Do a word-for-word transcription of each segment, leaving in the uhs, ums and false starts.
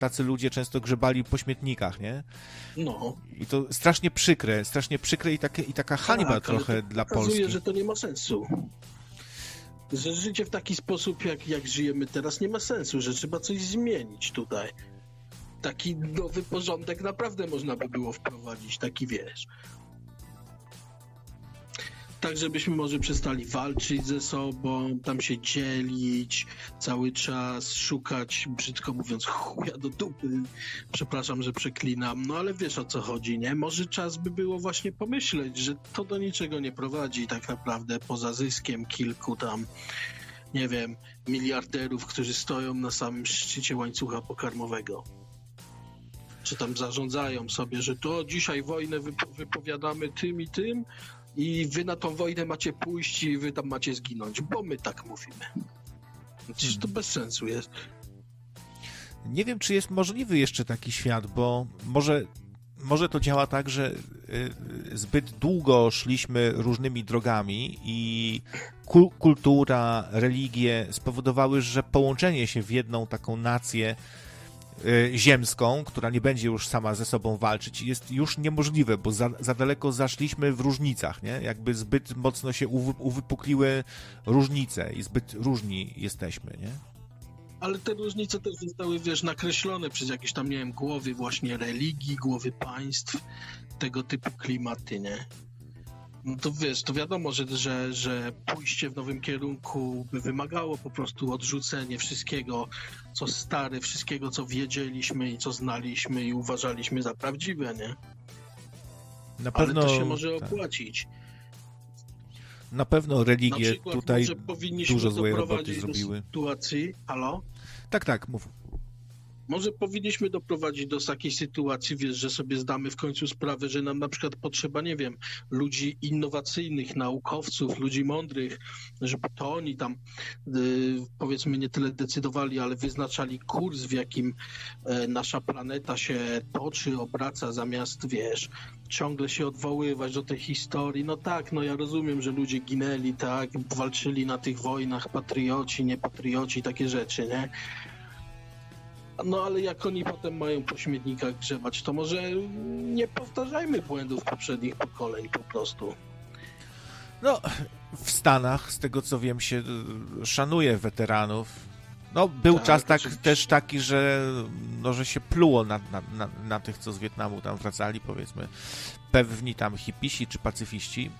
tacy ludzie często grzebali po śmietnikach, nie? No. I to strasznie przykre, strasznie przykre i, takie, i taka hańba tak, trochę dla Polski. Pokazuje, że to nie ma sensu. Że życie w taki sposób, jak, jak żyjemy teraz, nie ma sensu, że trzeba coś zmienić tutaj. Taki nowy porządek naprawdę można by było wprowadzić, taki wiesz. Tak, żebyśmy może przestali walczyć ze sobą, tam się dzielić, cały czas szukać, brzydko mówiąc, chuja do dupy. Przepraszam, że przeklinam, no ale wiesz, o co chodzi, nie? Może czas by było właśnie pomyśleć, że to do niczego nie prowadzi tak naprawdę, poza zyskiem kilku tam, nie wiem, miliarderów, którzy stoją na samym szczycie łańcucha pokarmowego. Czy tam zarządzają sobie, że to dzisiaj wojnę wypo- wypowiadamy tym i tym, i wy na tą wojnę macie pójść i wy tam macie zginąć, bo my tak mówimy. Przecież to bez sensu jest. Nie wiem, czy jest możliwy jeszcze taki świat, bo może, może to działa tak, że zbyt długo szliśmy różnymi drogami i kul- kultura, religie spowodowały, że połączenie się w jedną taką nację ziemską, która nie będzie już sama ze sobą walczyć, jest już niemożliwe, bo za, za daleko zaszliśmy w różnicach, nie? Jakby zbyt mocno się uwy, uwypukliły różnice i zbyt różni jesteśmy, nie? Ale te różnice też zostały, wiesz, nakreślone przez jakieś tam, nie wiem, głowy właśnie religii, głowy państw, tego typu klimaty, nie? No to wiesz, to wiadomo, że, że, że pójście w nowym kierunku by wymagało po prostu odrzucenie wszystkiego, co stare, wszystkiego, co wiedzieliśmy i co znaliśmy i uważaliśmy za prawdziwe, nie? Na pewno, ale to się może tak. opłacić. Na pewno religie Na przykład, tutaj dużo złej roboty zrobiły. Do sytuacji, halo? Tak, tak, mów. Może powinniśmy doprowadzić do takiej sytuacji, wiesz, że sobie zdamy w końcu sprawę, że nam na przykład potrzeba, nie wiem, ludzi innowacyjnych, naukowców, ludzi mądrych, żeby to oni tam y, powiedzmy nie tyle decydowali, ale wyznaczali kurs, w jakim y, nasza planeta się toczy, obraca, zamiast, wiesz, ciągle się odwoływać do tej historii. No tak, no ja rozumiem, że ludzie ginęli, tak, walczyli na tych wojnach, patrioci, niepatrioci, takie rzeczy, nie? No ale jak oni potem mają po śmietnikach grzebać, to może nie powtarzajmy błędów poprzednich pokoleń po prostu. No, w Stanach, z tego co wiem, się szanuje weteranów. No, był tak, czas tak, oczywiście. też taki, że, no, że się pluło na, na, na, na tych, co z Wietnamu tam wracali, powiedzmy, pewni tam hipisi czy pacyfiści.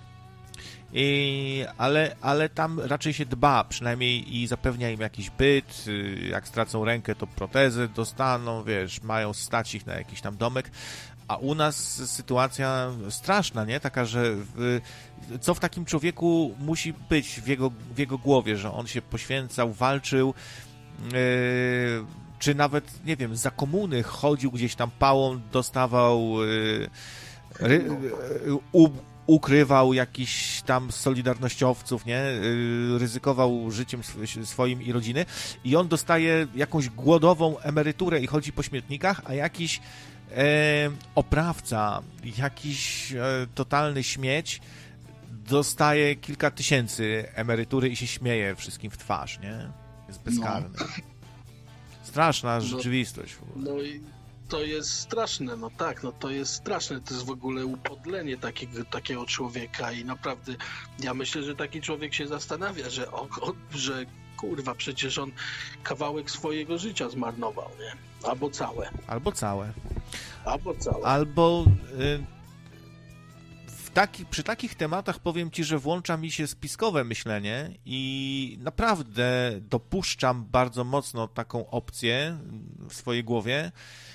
I, ale, ale tam raczej się dba, przynajmniej i zapewnia im jakiś byt, jak stracą rękę, to protezy dostaną, wiesz, mają stać ich na jakiś tam domek, a u nas sytuacja straszna, nie? Taka, że w, co w takim człowieku musi być w jego, w jego głowie, że on się poświęcał, walczył, yy, czy nawet, nie wiem, za komuny chodził gdzieś tam pałą, dostawał yy, ry, yy, u, ukrywał jakichś tam solidarnościowców, nie? Ryzykował życiem swoim i rodziny i on dostaje jakąś głodową emeryturę i chodzi po śmietnikach, a jakiś e, oprawca, jakiś e, totalny śmieć dostaje kilka tysięcy emerytury i się śmieje wszystkim w twarz, nie? Jest bezkarny. No. Straszna no, rzeczywistość. W ogóle. No i to jest straszne, no tak, no to jest straszne, to jest w ogóle upodlenie takiego, takiego człowieka i naprawdę ja myślę, że taki człowiek się zastanawia, że, o, o, że kurwa, przecież on kawałek swojego życia zmarnował, nie? Albo całe. Albo całe. Albo całe. Albo y, w taki, przy takich tematach powiem ci, że włącza mi się spiskowe myślenie i naprawdę dopuszczam bardzo mocno taką opcję w swojej głowie,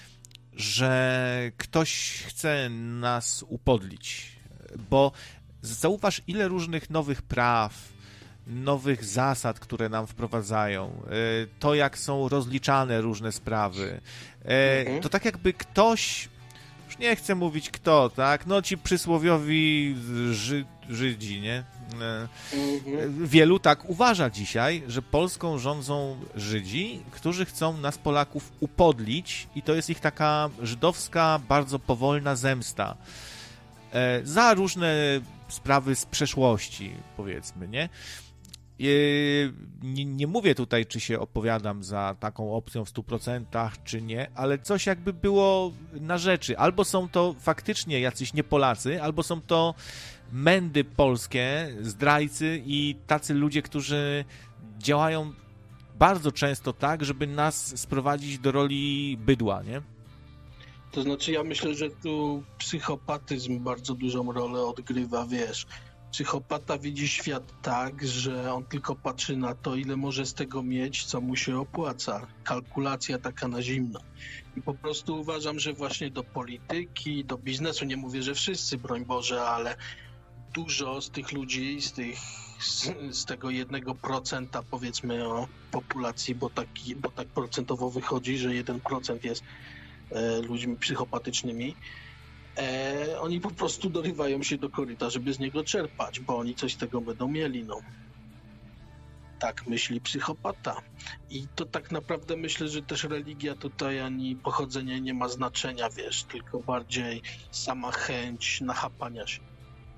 że ktoś chce nas upodlić, bo zauważ, ile różnych nowych praw, nowych zasad, które nam wprowadzają, to jak są rozliczane różne sprawy, mhm. to tak jakby ktoś, już nie chcę mówić kto, tak, no ci przysłowiowi Ży, Żydzi, nie? Mhm. Wielu tak uważa dzisiaj, że Polską rządzą Żydzi, którzy chcą nas Polaków upodlić i to jest ich taka żydowska, bardzo powolna zemsta za różne sprawy z przeszłości, powiedzmy, nie? nie, nie mówię tutaj, czy się opowiadam za taką opcją w stu procentach, czy nie, ale coś jakby było na rzeczy. Albo są to faktycznie jacyś nie Polacy, albo są to mędy polskie, zdrajcy i tacy ludzie, którzy działają bardzo często tak, żeby nas sprowadzić do roli bydła, nie? To znaczy ja myślę, że tu psychopatyzm bardzo dużą rolę odgrywa, wiesz. Psychopata widzi świat tak, że on tylko patrzy na to, ile może z tego mieć, co mu się opłaca. Kalkulacja taka na zimno. I po prostu uważam, że właśnie do polityki, do biznesu, nie mówię, że wszyscy, broń Boże, ale dużo z tych ludzi, z tych z, z tego jednego procenta powiedzmy o populacji, bo, taki, bo tak procentowo wychodzi, że jeden procent jest e, ludźmi psychopatycznymi, e, oni po prostu dorywają się do koryta, żeby z niego czerpać, bo oni coś z tego będą mieli, no. Tak myśli psychopata. I to tak naprawdę myślę, że też religia tutaj ani pochodzenie nie ma znaczenia, wiesz, tylko bardziej sama chęć nachapania się.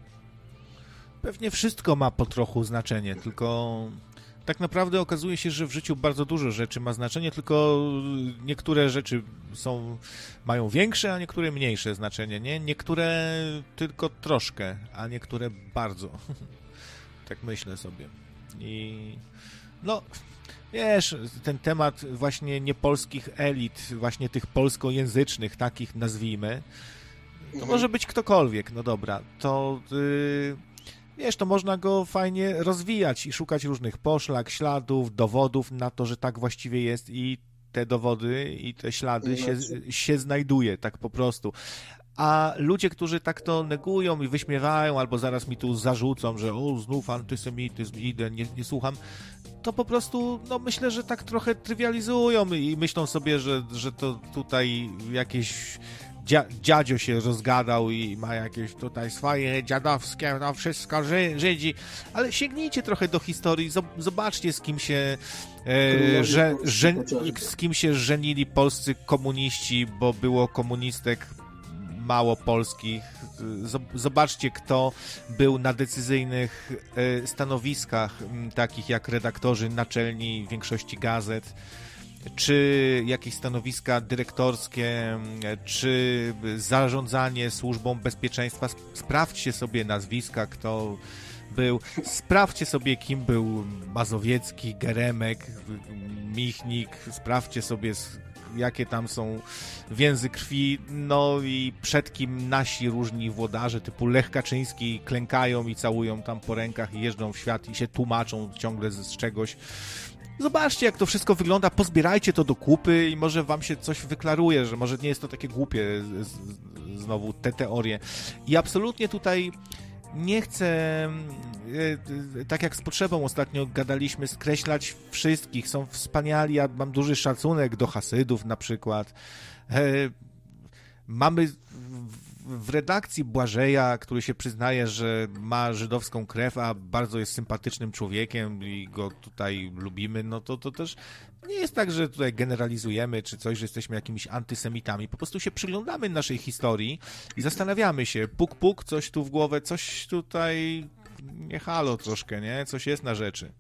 Pewnie wszystko ma po trochu znaczenie, tylko tak naprawdę okazuje się, że w życiu bardzo dużo rzeczy ma znaczenie, tylko niektóre rzeczy są, mają większe, a niektóre mniejsze znaczenie, nie? Niektóre tylko troszkę, a niektóre bardzo. Tak myślę sobie. I no, wiesz, ten temat właśnie niepolskich elit, właśnie tych polskojęzycznych, takich nazwijmy, to może być ktokolwiek, no dobra, to... Yy... Wiesz, to można go fajnie rozwijać i szukać różnych poszlak, śladów, dowodów na to, że tak właściwie jest i te dowody i te ślady się, się znajduje, tak po prostu. A ludzie, którzy tak to negują i wyśmiewają, albo zaraz mi tu zarzucą, że o, znów antysemityzm, idę, nie, nie słucham, to po prostu, no myślę, że tak trochę trywializują i myślą sobie, że, że to tutaj jakieś... dziadzio się rozgadał i ma jakieś tutaj swoje dziadowskie, no wszystko Ży, Żydzi, ale sięgnijcie trochę do historii, zobaczcie z kim się e, że, że, z kim się żenili polscy komuniści, bo było komunistek mało polskich. Zobaczcie, kto był na decyzyjnych stanowiskach, takich jak redaktorzy naczelni większości gazet, czy jakieś stanowiska dyrektorskie, czy zarządzanie służbą bezpieczeństwa. Sprawdźcie sobie nazwiska, kto był. Sprawdźcie sobie, kim był Mazowiecki, Geremek, Michnik. Sprawdźcie sobie, jakie tam są więzy krwi. No i przed kim nasi różni włodarze typu Lech Kaczyński klękają i całują tam po rękach i jeżdżą w świat i się tłumaczą ciągle z, z czegoś. Zobaczcie, jak to wszystko wygląda, pozbierajcie to do kupy i może wam się coś wyklaruje, że może nie jest to takie głupie, z, z, znowu te teorie. I absolutnie tutaj nie chcę, tak jak z Potrzebą ostatnio gadaliśmy, skreślać wszystkich. Są wspaniali, ja mam duży szacunek do Hasydów na przykład. Mamy w redakcji Błażeja, który się przyznaje, że ma żydowską krew, a bardzo jest sympatycznym człowiekiem i go tutaj lubimy, no to, to też nie jest tak, że tutaj generalizujemy czy coś, że jesteśmy jakimiś antysemitami. Po prostu się przyglądamy naszej historii i zastanawiamy się, puk, puk, coś tu w głowę, coś tutaj nie halo troszkę, nie? Coś jest na rzeczy.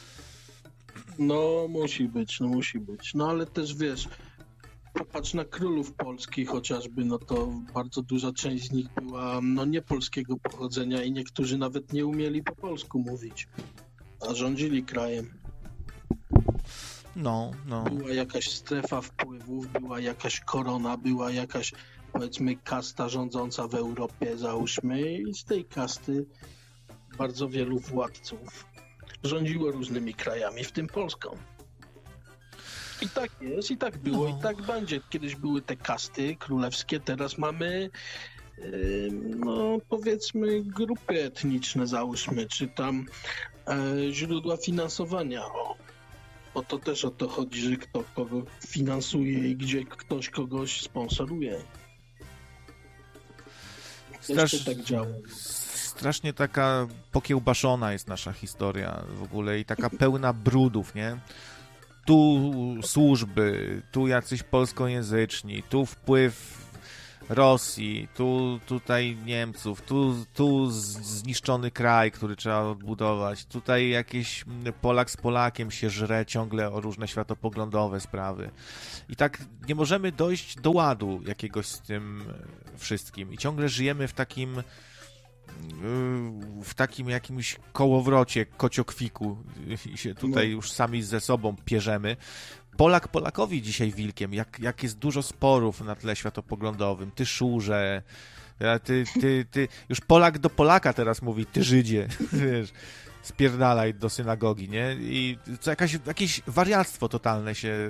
No, musi być, no musi być. No ale też wiesz, popatrz na królów polskich chociażby, no to bardzo duża część z nich była no nie polskiego pochodzenia i niektórzy nawet nie umieli po polsku mówić, a rządzili krajem. No, no. Była jakaś strefa wpływów, była jakaś korona, była jakaś, powiedzmy, kasta rządząca w Europie, załóżmy, i z tej kasty bardzo wielu władców rządziło różnymi krajami, w tym Polską. I tak jest, i tak było, no. I tak będzie. Kiedyś były te kasty królewskie, teraz mamy yy, no powiedzmy grupy etniczne, załóżmy, czy tam yy, źródła finansowania. O, bo to też o to chodzi, że kto kogo finansuje i gdzie ktoś kogoś sponsoruje. Strasz... tak działa. Strasznie taka pokiełbaszona jest nasza historia w ogóle i taka pełna brudów, nie? Tu służby, tu jacyś polskojęzyczni, tu wpływ Rosji, tu tutaj Niemców, tu, tu zniszczony kraj, który trzeba odbudować, tutaj jakiś Polak z Polakiem się żre ciągle o różne światopoglądowe sprawy. I tak nie możemy dojść do ładu jakiegoś z tym wszystkim. I ciągle żyjemy w takim w takim jakimś kołowrocie, kociokwiku i się tutaj już sami ze sobą pierzemy. Polak Polakowi dzisiaj wilkiem, jak, jak jest dużo sporów na tle światopoglądowym. Ty szurze, ty, ty, ty, już Polak do Polaka teraz mówi, ty Żydzie, wiesz, spierdalaj do synagogi, nie? I to jakaś, jakieś wariactwo totalne się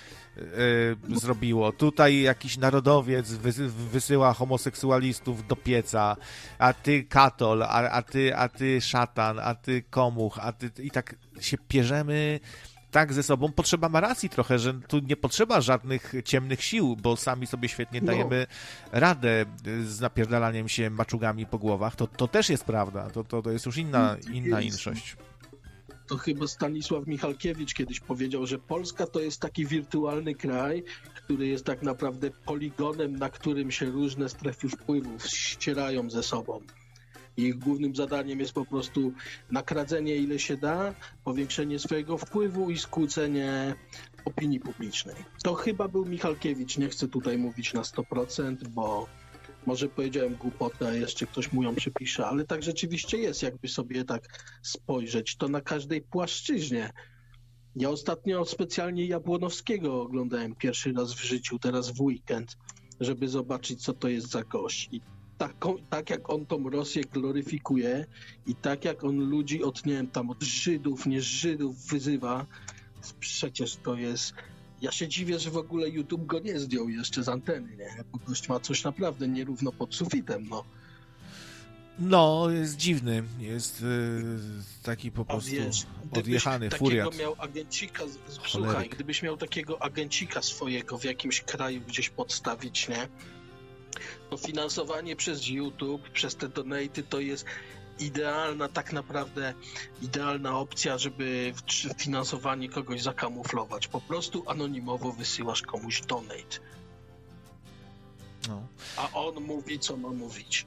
Yy, zrobiło. Tutaj jakiś narodowiec wysy, wysyła homoseksualistów do pieca, a ty katol, a, a ty, a ty szatan, a ty komuch, a ty i tak się pierzemy tak ze sobą. Potrzeba ma racji trochę, że tu nie potrzeba żadnych ciemnych sił, bo sami sobie świetnie dajemy no. radę z napierdalaniem się maczugami po głowach. To, to też jest prawda. To, to, to jest już inna, inna inszość. To chyba Stanisław Michalkiewicz kiedyś powiedział, że Polska to jest taki wirtualny kraj, który jest tak naprawdę poligonem, na którym się różne strefy wpływów ścierają ze sobą. Ich głównym zadaniem jest po prostu nakradzenie ile się da, powiększenie swojego wpływu i skłócenie opinii publicznej. To chyba był Michalkiewicz, nie chcę tutaj mówić na sto procent, bo może powiedziałem głupotę, a jeszcze ktoś mu ją przypisze, ale tak rzeczywiście jest, jakby sobie tak spojrzeć, to na każdej płaszczyźnie. Ja ostatnio specjalnie Jabłonowskiego oglądałem pierwszy raz w życiu, teraz w weekend, żeby zobaczyć, co to jest za gość. I taką, tak jak on tą Rosję gloryfikuje i tak jak on ludzi od, nie wiem, tam od Żydów, nie Żydów wyzywa, przecież to jest... Ja się dziwię, że w ogóle YouTube go nie zdjął jeszcze z anteny, nie? Bo gość ma coś naprawdę nierówno pod sufitem, no. No, jest dziwny, jest yy, taki po prostu wiesz, odjechany, furiat. Takiego miał agencika, słuchaj, gdybyś miał takiego agencika swojego w jakimś kraju gdzieś podstawić, nie? To finansowanie przez YouTube, przez te donaty to jest idealna, tak naprawdę idealna opcja, żeby finansowanie kogoś zakamuflować. Po prostu anonimowo wysyłasz komuś donate. No. A on mówi, co ma mówić.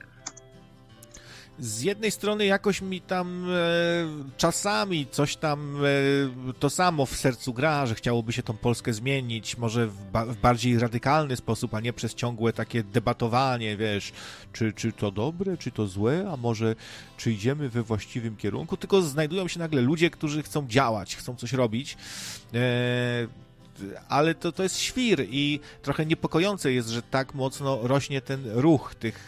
Z jednej strony jakoś mi tam e, czasami coś tam e, to samo w sercu gra, że chciałoby się tą Polskę zmienić, może w, ba- w bardziej radykalny sposób, a nie przez ciągłe takie debatowanie, wiesz, czy, czy to dobre, czy to złe, a może czy idziemy we właściwym kierunku, tylko znajdują się nagle ludzie, którzy chcą działać, chcą coś robić. E, ale to, to jest świr i trochę niepokojące jest, że tak mocno rośnie ten ruch tych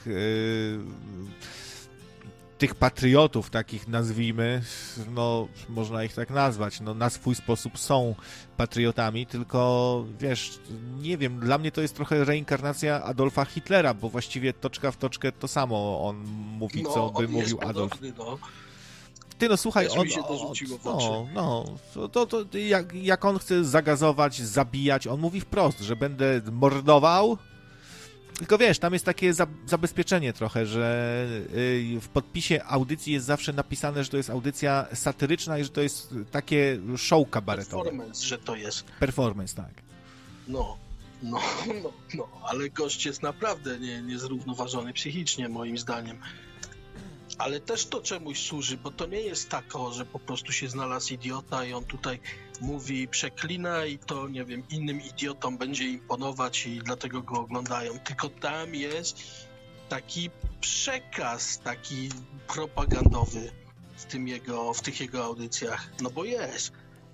e, tych patriotów, takich nazwijmy, no można ich tak nazwać, no na swój sposób są patriotami, tylko wiesz, nie wiem, dla mnie to jest trochę reinkarnacja Adolfa Hitlera, bo właściwie toczka w toczkę to samo on mówi, no, co by mówił Adolf. Podobny, no. Ty, no słuchaj, on, on, no, no, to, to, to jak, jak on chce zagazować, zabijać, on mówi wprost, że będę mordował. Tylko wiesz, tam jest takie za, zabezpieczenie trochę, że y, w podpisie audycji jest zawsze napisane, że to jest audycja satyryczna i że to jest takie show kabaretowe. Performance, że to jest. Performance, tak. No, no, no, no, ale gość jest naprawdę nie, niezrównoważony psychicznie, moim zdaniem. Ale też to czemuś służy, bo to nie jest tak, o, że po prostu się znalazł idiota i on tutaj mówi, przeklina i to, nie wiem, innym idiotom będzie imponować i dlatego go oglądają. Tylko tam jest taki przekaz, taki propagandowy w tym jego, w tych jego audycjach. No bo jest.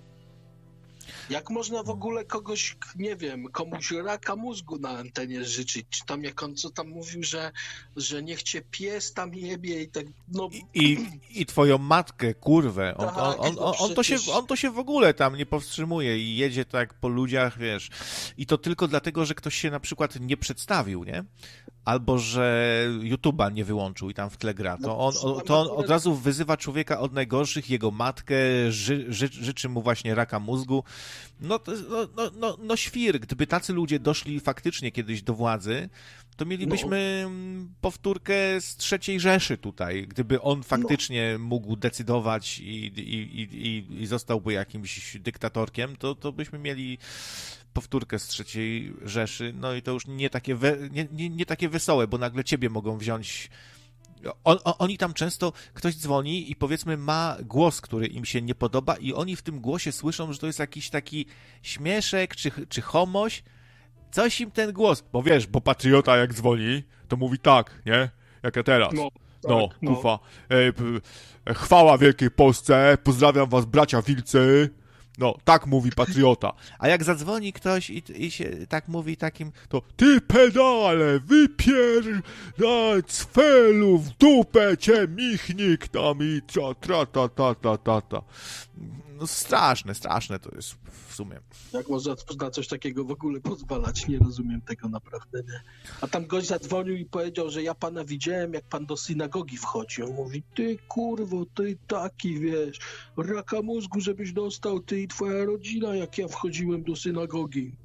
Jak można w ogóle kogoś, nie wiem, komuś raka mózgu na antenie życzyć? Czy tam jak on co tam mówił, że, że niech cię pies tam jebie i tak, no... I, i twoją matkę, kurwę. On, tak, on, on, on, on, to się, on to się w ogóle tam nie powstrzymuje i jedzie tak po ludziach, wiesz. I to tylko dlatego, że ktoś się na przykład nie przedstawił, nie? Albo że YouTube'a nie wyłączył i tam w tle gra. To on, to on od razu wyzywa człowieka od najgorszych, jego matkę, ży, ży, życzy mu właśnie raka mózgu. No, no, no, no, no świr. Gdyby tacy ludzie doszli faktycznie kiedyś do władzy, to mielibyśmy no. powtórkę z trzeciej Rzeszy tutaj. Gdyby on faktycznie no. mógł decydować i, i, i, i zostałby jakimś dyktatorkiem, to, to byśmy mieli powtórkę z trzeciej Rzeszy, no i to już nie takie, we, nie, nie, nie takie wesołe, bo nagle ciebie mogą wziąć. On, on, oni tam często, ktoś dzwoni i powiedzmy ma głos, który im się nie podoba i oni w tym głosie słyszą, że to jest jakiś taki śmieszek czy, czy homoś, coś im ten głos, bo wiesz, bo patriota jak dzwoni, to mówi tak, nie? Jak ja teraz. No, tak, no, no. kufa. E, p, e, chwała Wielkiej Polsce, pozdrawiam was bracia Wilcy. No, tak mówi patriota. A jak zadzwoni ktoś i, i się tak mówi takim, to ty pedale, wypier... na cfelu, w dupę cię michnik tam i tra, tra, ta, ta, ta, ta, ta. No straszne, straszne to jest w sumie. Jak można na coś takiego w ogóle pozwalać? Nie rozumiem tego naprawdę, nie? A tam gość zadzwonił i powiedział, że ja pana widziałem, jak pan do synagogi wchodzi. On mówi, ty kurwo, ty taki, wiesz, raka mózgu, żebyś dostał, ty i twoja rodzina, jak ja wchodziłem do synagogi.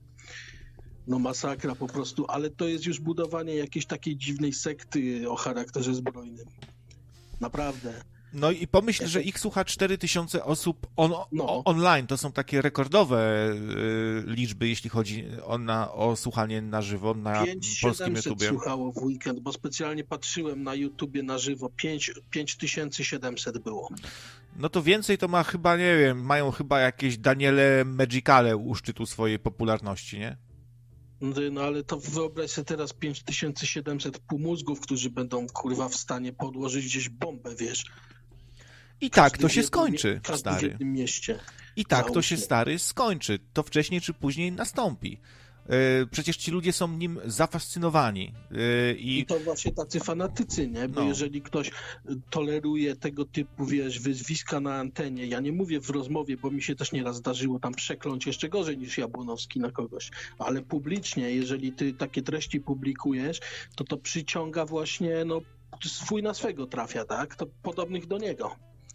No masakra po prostu, ale to jest już budowanie jakiejś takiej dziwnej sekty o charakterze zbrojnym. Naprawdę. No i pomyśl, że ich słucha cztery tysiące osób on, no. online. To są takie rekordowe y, liczby, jeśli chodzi o, na, o słuchanie na żywo na polskim YouTubie. Słuchało w weekend, bo specjalnie patrzyłem na YouTubie na żywo. pięć tysięcy siedemset było. No to więcej to ma chyba, nie wiem, mają chyba jakieś Daniele Magicale u szczytu swojej popularności, nie? No ale to wyobraź sobie teraz pięć tysięcy siedemset półmózgów, którzy będą, kurwa, w stanie podłożyć gdzieś bombę, wiesz. I tak to się skończy, stary. W jednym mieście. I tak to się, stary, skończy. To wcześniej czy później nastąpi. Przecież ci ludzie są nim zafascynowani. I, I to właśnie tacy fanatycy, nie? Bo no. jeżeli ktoś toleruje tego typu, wiesz, wyzwiska na antenie, ja nie mówię w rozmowie, bo mi się też nieraz zdarzyło tam przekląć jeszcze gorzej niż Jabłonowski na kogoś, ale publicznie, jeżeli ty takie treści publikujesz, to to przyciąga właśnie, no, swój na swego trafia, tak? To podobnych do niego.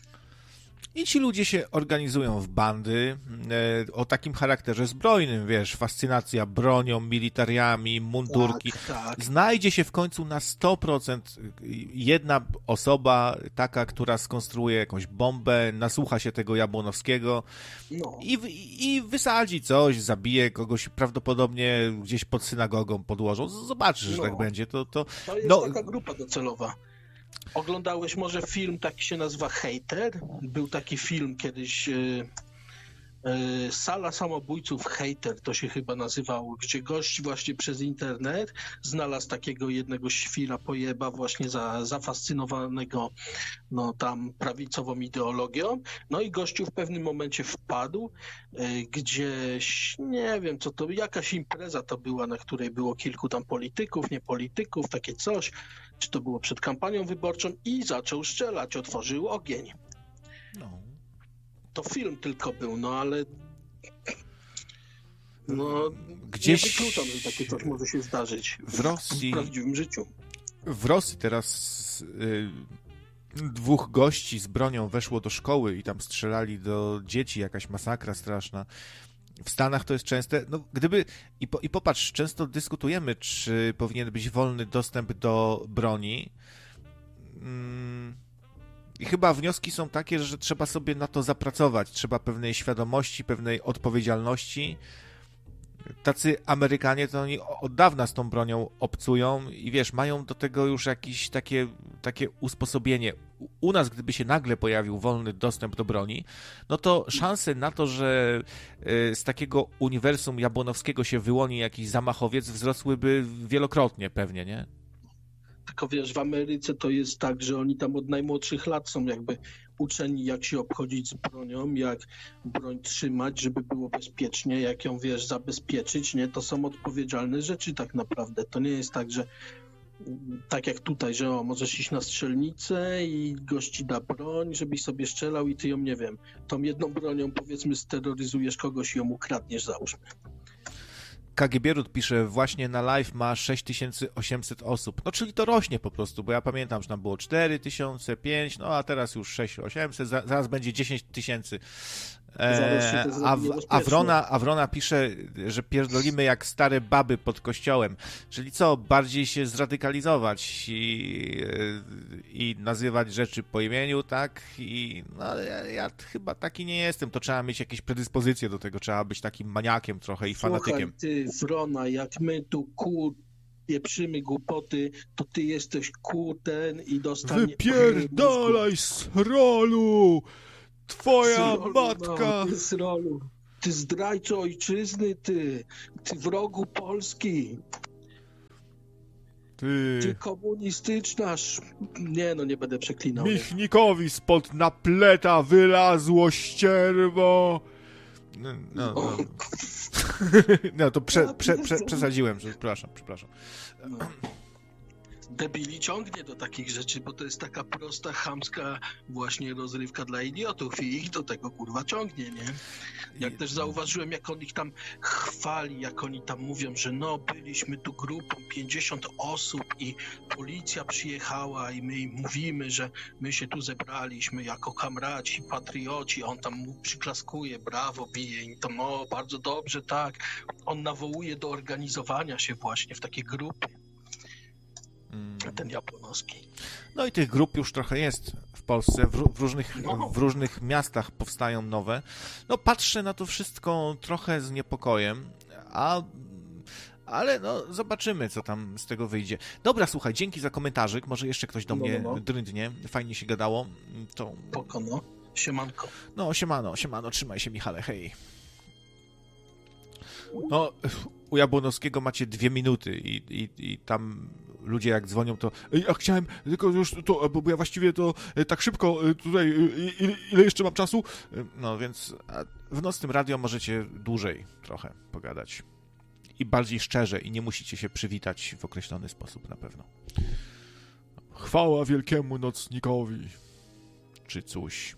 I ci ludzie się organizują w bandy e, o takim charakterze zbrojnym, wiesz, fascynacja bronią, militariami, mundurki. Tak, tak. Znajdzie się w końcu na sto procent jedna osoba taka, która skonstruuje jakąś bombę, nasłucha się tego Jabłonowskiego no. i, i wysadzi coś, zabije kogoś, prawdopodobnie gdzieś pod synagogą podłożą. Zobaczysz, że no. tak będzie. To, to, to jest no, taka grupa docelowa. Oglądałeś może film, taki się nazywa Hater? Był taki film kiedyś, yy, yy, Sala Samobójców Hater, to się chyba nazywało, gdzie gość właśnie przez internet znalazł takiego jednego świra pojeba właśnie za, zafascynowanego no tam prawicową ideologią, no i gościu w pewnym momencie wpadł yy, gdzieś, nie wiem co to, jakaś impreza to była, na której było kilku tam polityków, nie polityków, takie coś, czy to było przed kampanią wyborczą i zaczął strzelać, otworzył ogień. No. To film tylko był, no ale no gdzieś nie wykluczam, że takie coś może się zdarzyć w Rosji, w prawdziwym życiu. W Rosji teraz y, dwóch gości z bronią weszło do szkoły i tam strzelali do dzieci, jakaś masakra straszna. W Stanach to jest częste, no gdyby, i, po, i popatrz, często dyskutujemy, czy powinien być wolny dostęp do broni. Mm, I chyba wnioski są takie, że trzeba sobie na to zapracować, trzeba pewnej świadomości, pewnej odpowiedzialności. Tacy Amerykanie to oni od dawna z tą bronią obcują i wiesz, mają do tego już jakieś takie, takie usposobienie. U nas, gdyby się nagle pojawił wolny dostęp do broni, no to szanse na to, że z takiego uniwersum Jabłonowskiego się wyłoni jakiś zamachowiec, wzrosłyby wielokrotnie pewnie, nie? Tylko wiesz, w Ameryce to jest tak, że oni tam od najmłodszych lat są jakby uczeni, jak się obchodzić z bronią, jak broń trzymać, żeby było bezpiecznie, jak ją, wiesz, zabezpieczyć, nie? To są odpowiedzialne rzeczy tak naprawdę. To nie jest tak, że tak jak tutaj, że o, możesz iść na strzelnicę i gości da broń, żebyś sobie strzelał i ty ją, nie wiem, tą jedną bronią, powiedzmy, steroryzujesz kogoś i ją ukradniesz, załóżmy. K G B Ród pisze, właśnie na live ma sześć tysięcy osiemset osób. No czyli to rośnie po prostu, bo ja pamiętam, że tam było cztery tysiące, pięć, no a teraz już sześć tysięcy osiemset, zaraz będzie dziesięć tysięcy E, a Awrona, Awrona pisze, że pierdolimy jak stare baby pod kościołem. Czyli co, bardziej się zradykalizować i, i nazywać rzeczy po imieniu, tak? I, no ale ja, ja chyba taki nie jestem. To trzeba mieć jakieś predyspozycje do tego. Trzeba być takim maniakiem trochę i fanatykiem. Słuchaj, ty, Wrona, jak my tu kur... pieprzymy głupoty, to ty jesteś kurten i dostanie... Wypierdalaj z rolu! Twoja Srolu, matka! No, ty srolu. Ty zdrajco ojczyzny, ty! Ty wrogu Polski! Ty... Ty komunistyczna... Sz... Nie, no nie będę przeklinał. Michnikowi spod napleta wylazło ścierwo! No, no, no. no to prze, prze, prze, przesadziłem, przepraszam, przepraszam. No. Debili ciągnie do takich rzeczy, bo to jest taka prosta, chamska właśnie rozrywka dla idiotów i ich do tego kurwa ciągnie, nie? Jak też zauważyłem, jak on ich tam chwali, jak oni tam mówią, że no, byliśmy tu grupą pięćdziesiąt osób i policja przyjechała i my im mówimy, że my się tu zebraliśmy jako kamraci, patrioci, on tam mu przyklaskuje, brawo, bije i tam, o, bardzo dobrze, tak. On nawołuje do organizowania się właśnie w takie grupy. Ten japonowski. No i tych grup już trochę jest w Polsce, w, w, różnych, w różnych miastach powstają nowe. No patrzę na to wszystko trochę z niepokojem, a, ale no zobaczymy, co tam z tego wyjdzie. Dobra, słuchaj, dzięki za komentarzyk, może jeszcze ktoś do no, mnie no. drędnie, fajnie się gadało. To... Poko, no. Siemanko. No, siemano, siemano, trzymaj się, Michale, hej. No, u Jabłonowskiego macie dwie minuty i, i, i tam ludzie jak dzwonią, to ja chciałem, tylko już to, bo ja właściwie to tak szybko tutaj, ile, ile jeszcze mam czasu? No więc w nocnym radio możecie dłużej trochę pogadać i bardziej szczerze i nie musicie się przywitać w określony sposób na pewno. Chwała wielkiemu nocnikowi, czy coś.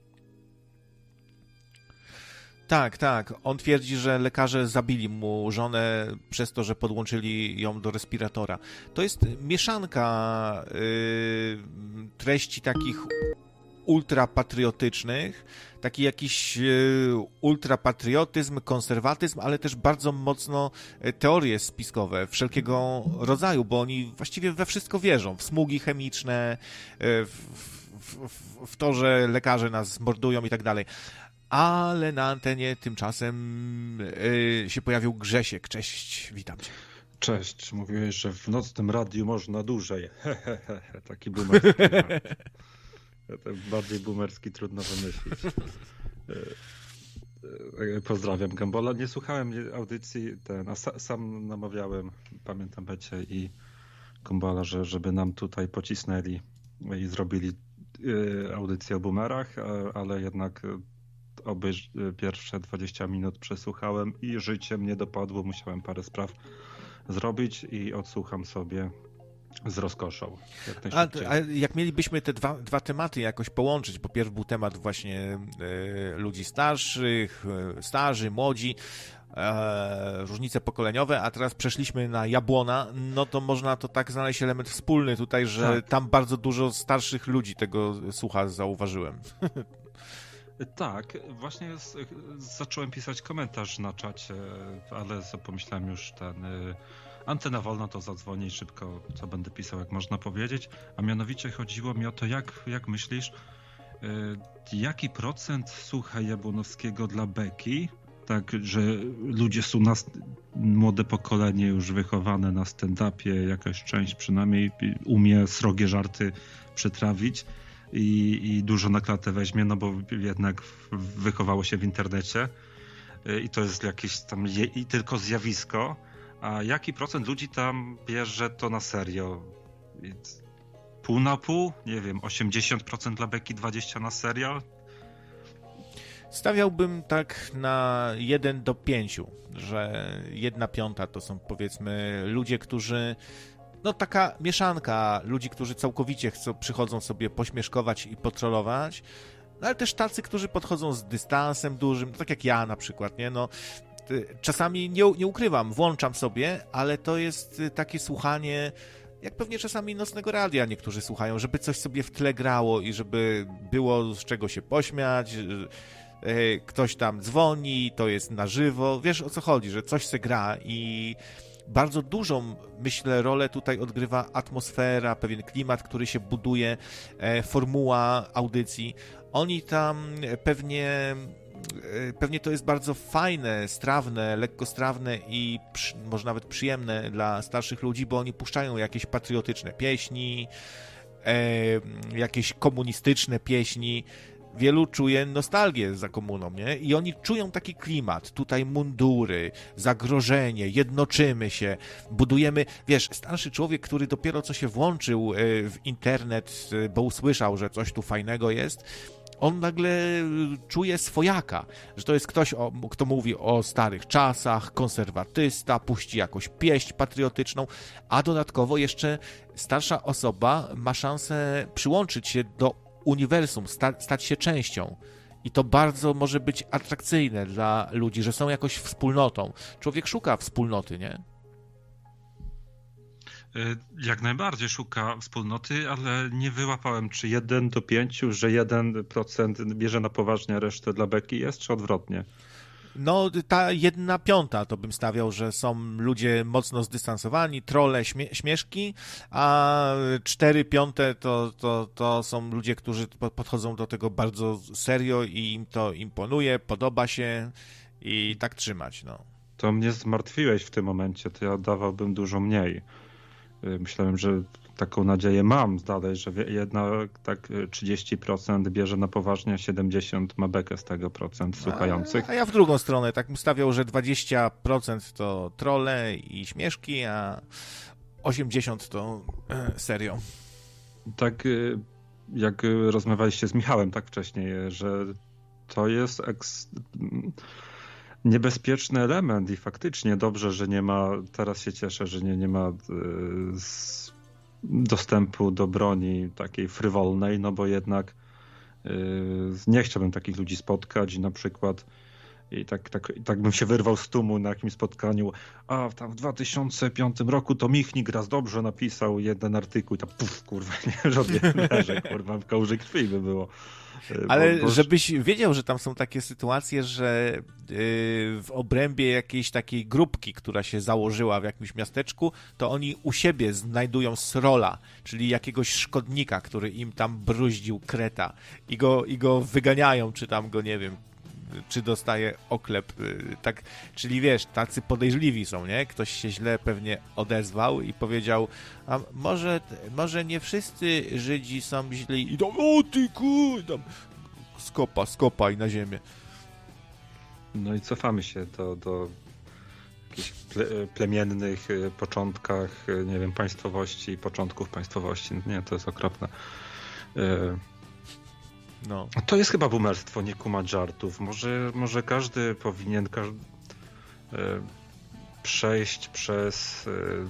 Tak, tak. On twierdzi, że lekarze zabili mu żonę przez to, że podłączyli ją do respiratora. To jest mieszanka yy, treści takich ultrapatriotycznych, taki jakiś yy, ultrapatriotyzm, konserwatyzm, ale też bardzo mocno teorie spiskowe wszelkiego rodzaju, bo oni właściwie we wszystko wierzą. W smugi chemiczne, yy, w, w, w, w to, że lekarze nas mordują i tak dalej. Ale na antenie tymczasem yy, się pojawił Grzesiek. Cześć, witam cię. Cześć, mówiłeś, że w nocnym radiu można dłużej. Taki boomerski. Ten bardziej boomerski trudno wymyślić. Pozdrawiam Gambola. Nie słuchałem audycji, ten, a sam namawiałem, pamiętam Becie i Gambola, że, żeby nam tutaj pocisnęli i zrobili audycję o boomerach, ale jednak obejrz pierwsze dwadzieścia minut przesłuchałem i życie mnie dopadło. Musiałem parę spraw zrobić i odsłucham sobie z rozkoszą. Jak a, a jak mielibyśmy te dwa, dwa tematy jakoś połączyć, bo pierw był temat właśnie e, ludzi starszych, e, starzy, młodzi, e, różnice pokoleniowe, a teraz przeszliśmy na Jabłona, no to można to tak znaleźć element wspólny tutaj, że tak. Tam bardzo dużo starszych ludzi tego słucha, zauważyłem. Tak, właśnie z, zacząłem pisać komentarz na czacie, ale pomyślałem już ten... Antena wolna, to zadzwoni szybko, co będę pisał, jak można powiedzieć. A mianowicie chodziło mi o to, jak, jak myślisz, yy, jaki procent słucha Jabłonowskiego dla beki, tak, że ludzie są, na, młode pokolenie już wychowane na stand-upie, jakaś część przynajmniej umie srogie żarty przetrawić i, i dużo na klatę weźmie, no bo jednak wychowało się w internecie yy, i to jest jakieś tam je, i tylko zjawisko. A jaki procent ludzi tam bierze to na serio? Pół na pół? Nie wiem, osiemdziesiąt procent dla beki, dwadzieścia procent na serial? Stawiałbym tak na jeden do pięciu, że jedna piąta to są powiedzmy ludzie, którzy... No taka mieszanka ludzi, którzy całkowicie chcą, przychodzą sobie pośmieszkować i potrolować, no, ale też tacy, którzy podchodzą z dystansem dużym, tak jak ja na przykład, nie? No, czasami nie, nie ukrywam, włączam sobie, ale to jest takie słuchanie, jak pewnie czasami nocnego radia niektórzy słuchają, żeby coś sobie w tle grało i żeby było z czego się pośmiać, e, ktoś tam dzwoni, to jest na żywo, wiesz o co chodzi, że coś se gra i bardzo dużą, myślę, rolę tutaj odgrywa atmosfera, pewien klimat, który się buduje, e, formuła audycji. Oni tam pewnie, pewnie to jest bardzo fajne, strawne, lekkostrawne i przy, może nawet przyjemne dla starszych ludzi, bo oni puszczają jakieś patriotyczne pieśni, e, jakieś komunistyczne pieśni. Wielu czuje nostalgię za komuną, nie? I oni czują taki klimat, tutaj mundury, zagrożenie, jednoczymy się, budujemy, wiesz, starszy człowiek, który dopiero co się włączył w internet, bo usłyszał, że coś tu fajnego jest, on nagle czuje swojaka, że to jest ktoś, kto mówi o starych czasach, konserwatysta, puści jakąś pieśń patriotyczną, a dodatkowo jeszcze starsza osoba ma szansę przyłączyć się do uniwersum, sta- stać się częścią. I to bardzo może być atrakcyjne dla ludzi, że są jakoś wspólnotą. Człowiek szuka wspólnoty, nie? Jak najbardziej szuka wspólnoty, ale nie wyłapałem, czy jeden do pięciu, że jeden procent bierze na poważnie, a resztę dla beki jest, czy odwrotnie? No, ta jedna piąta to bym stawiał, że są ludzie mocno zdystansowani, trolle, śmie- śmieszki, a cztery piąte to, to, to są ludzie, którzy podchodzą do tego bardzo serio i im to imponuje, podoba się i tak trzymać, no. To mnie zmartwiłeś w tym momencie, to ja dawałbym dużo mniej. Myślałem, że taką nadzieję mam dalej, że jednak tak trzydzieści procent bierze na poważnie, siedemdziesiąt procent ma bekę z tego procent słuchających. A, a ja w drugą stronę, tak bym stawiał, że dwadzieścia procent to trolle i śmieszki, a osiemdziesiąt procent to e, serio. Tak jak rozmawialiście z Michałem tak wcześniej, że to jest eks... niebezpieczny element i faktycznie dobrze, że nie ma, teraz się cieszę, że nie, nie ma z, dostępu do broni takiej frywolnej, no bo jednak y, nie chciałbym takich ludzi spotkać i na przykład i tak, tak, tak bym się wyrwał z tłumu na jakimś spotkaniu, a tam w dwa tysiące piątym roku to Michnik raz dobrze napisał jeden artykuł i tam puf, kurwa, nie, żadnie leży, kurwa, w kałuży krwi by było. Ale bo, bo... żebyś wiedział, że tam są takie sytuacje, że yy, w obrębie jakiejś takiej grupki, która się założyła w jakimś miasteczku, to oni u siebie znajdują srola, czyli jakiegoś szkodnika, który im tam bruździł kreta i go, i go wyganiają, czy tam go, nie wiem, czy dostaje oklep, tak, czyli wiesz, tacy podejrzliwi są, nie? Ktoś się źle pewnie odezwał i powiedział, a może, może nie wszyscy Żydzi są źli i tam, o ty kur, tam skopa, skopa i na ziemię. No i cofamy się do, do jakichś ple, plemiennych początkach, nie wiem, państwowości, początków państwowości. Nie, to jest okropne. No. To jest chyba boomerstwo, nie kumać żartów. Może, może każdy powinien każ... przejść przez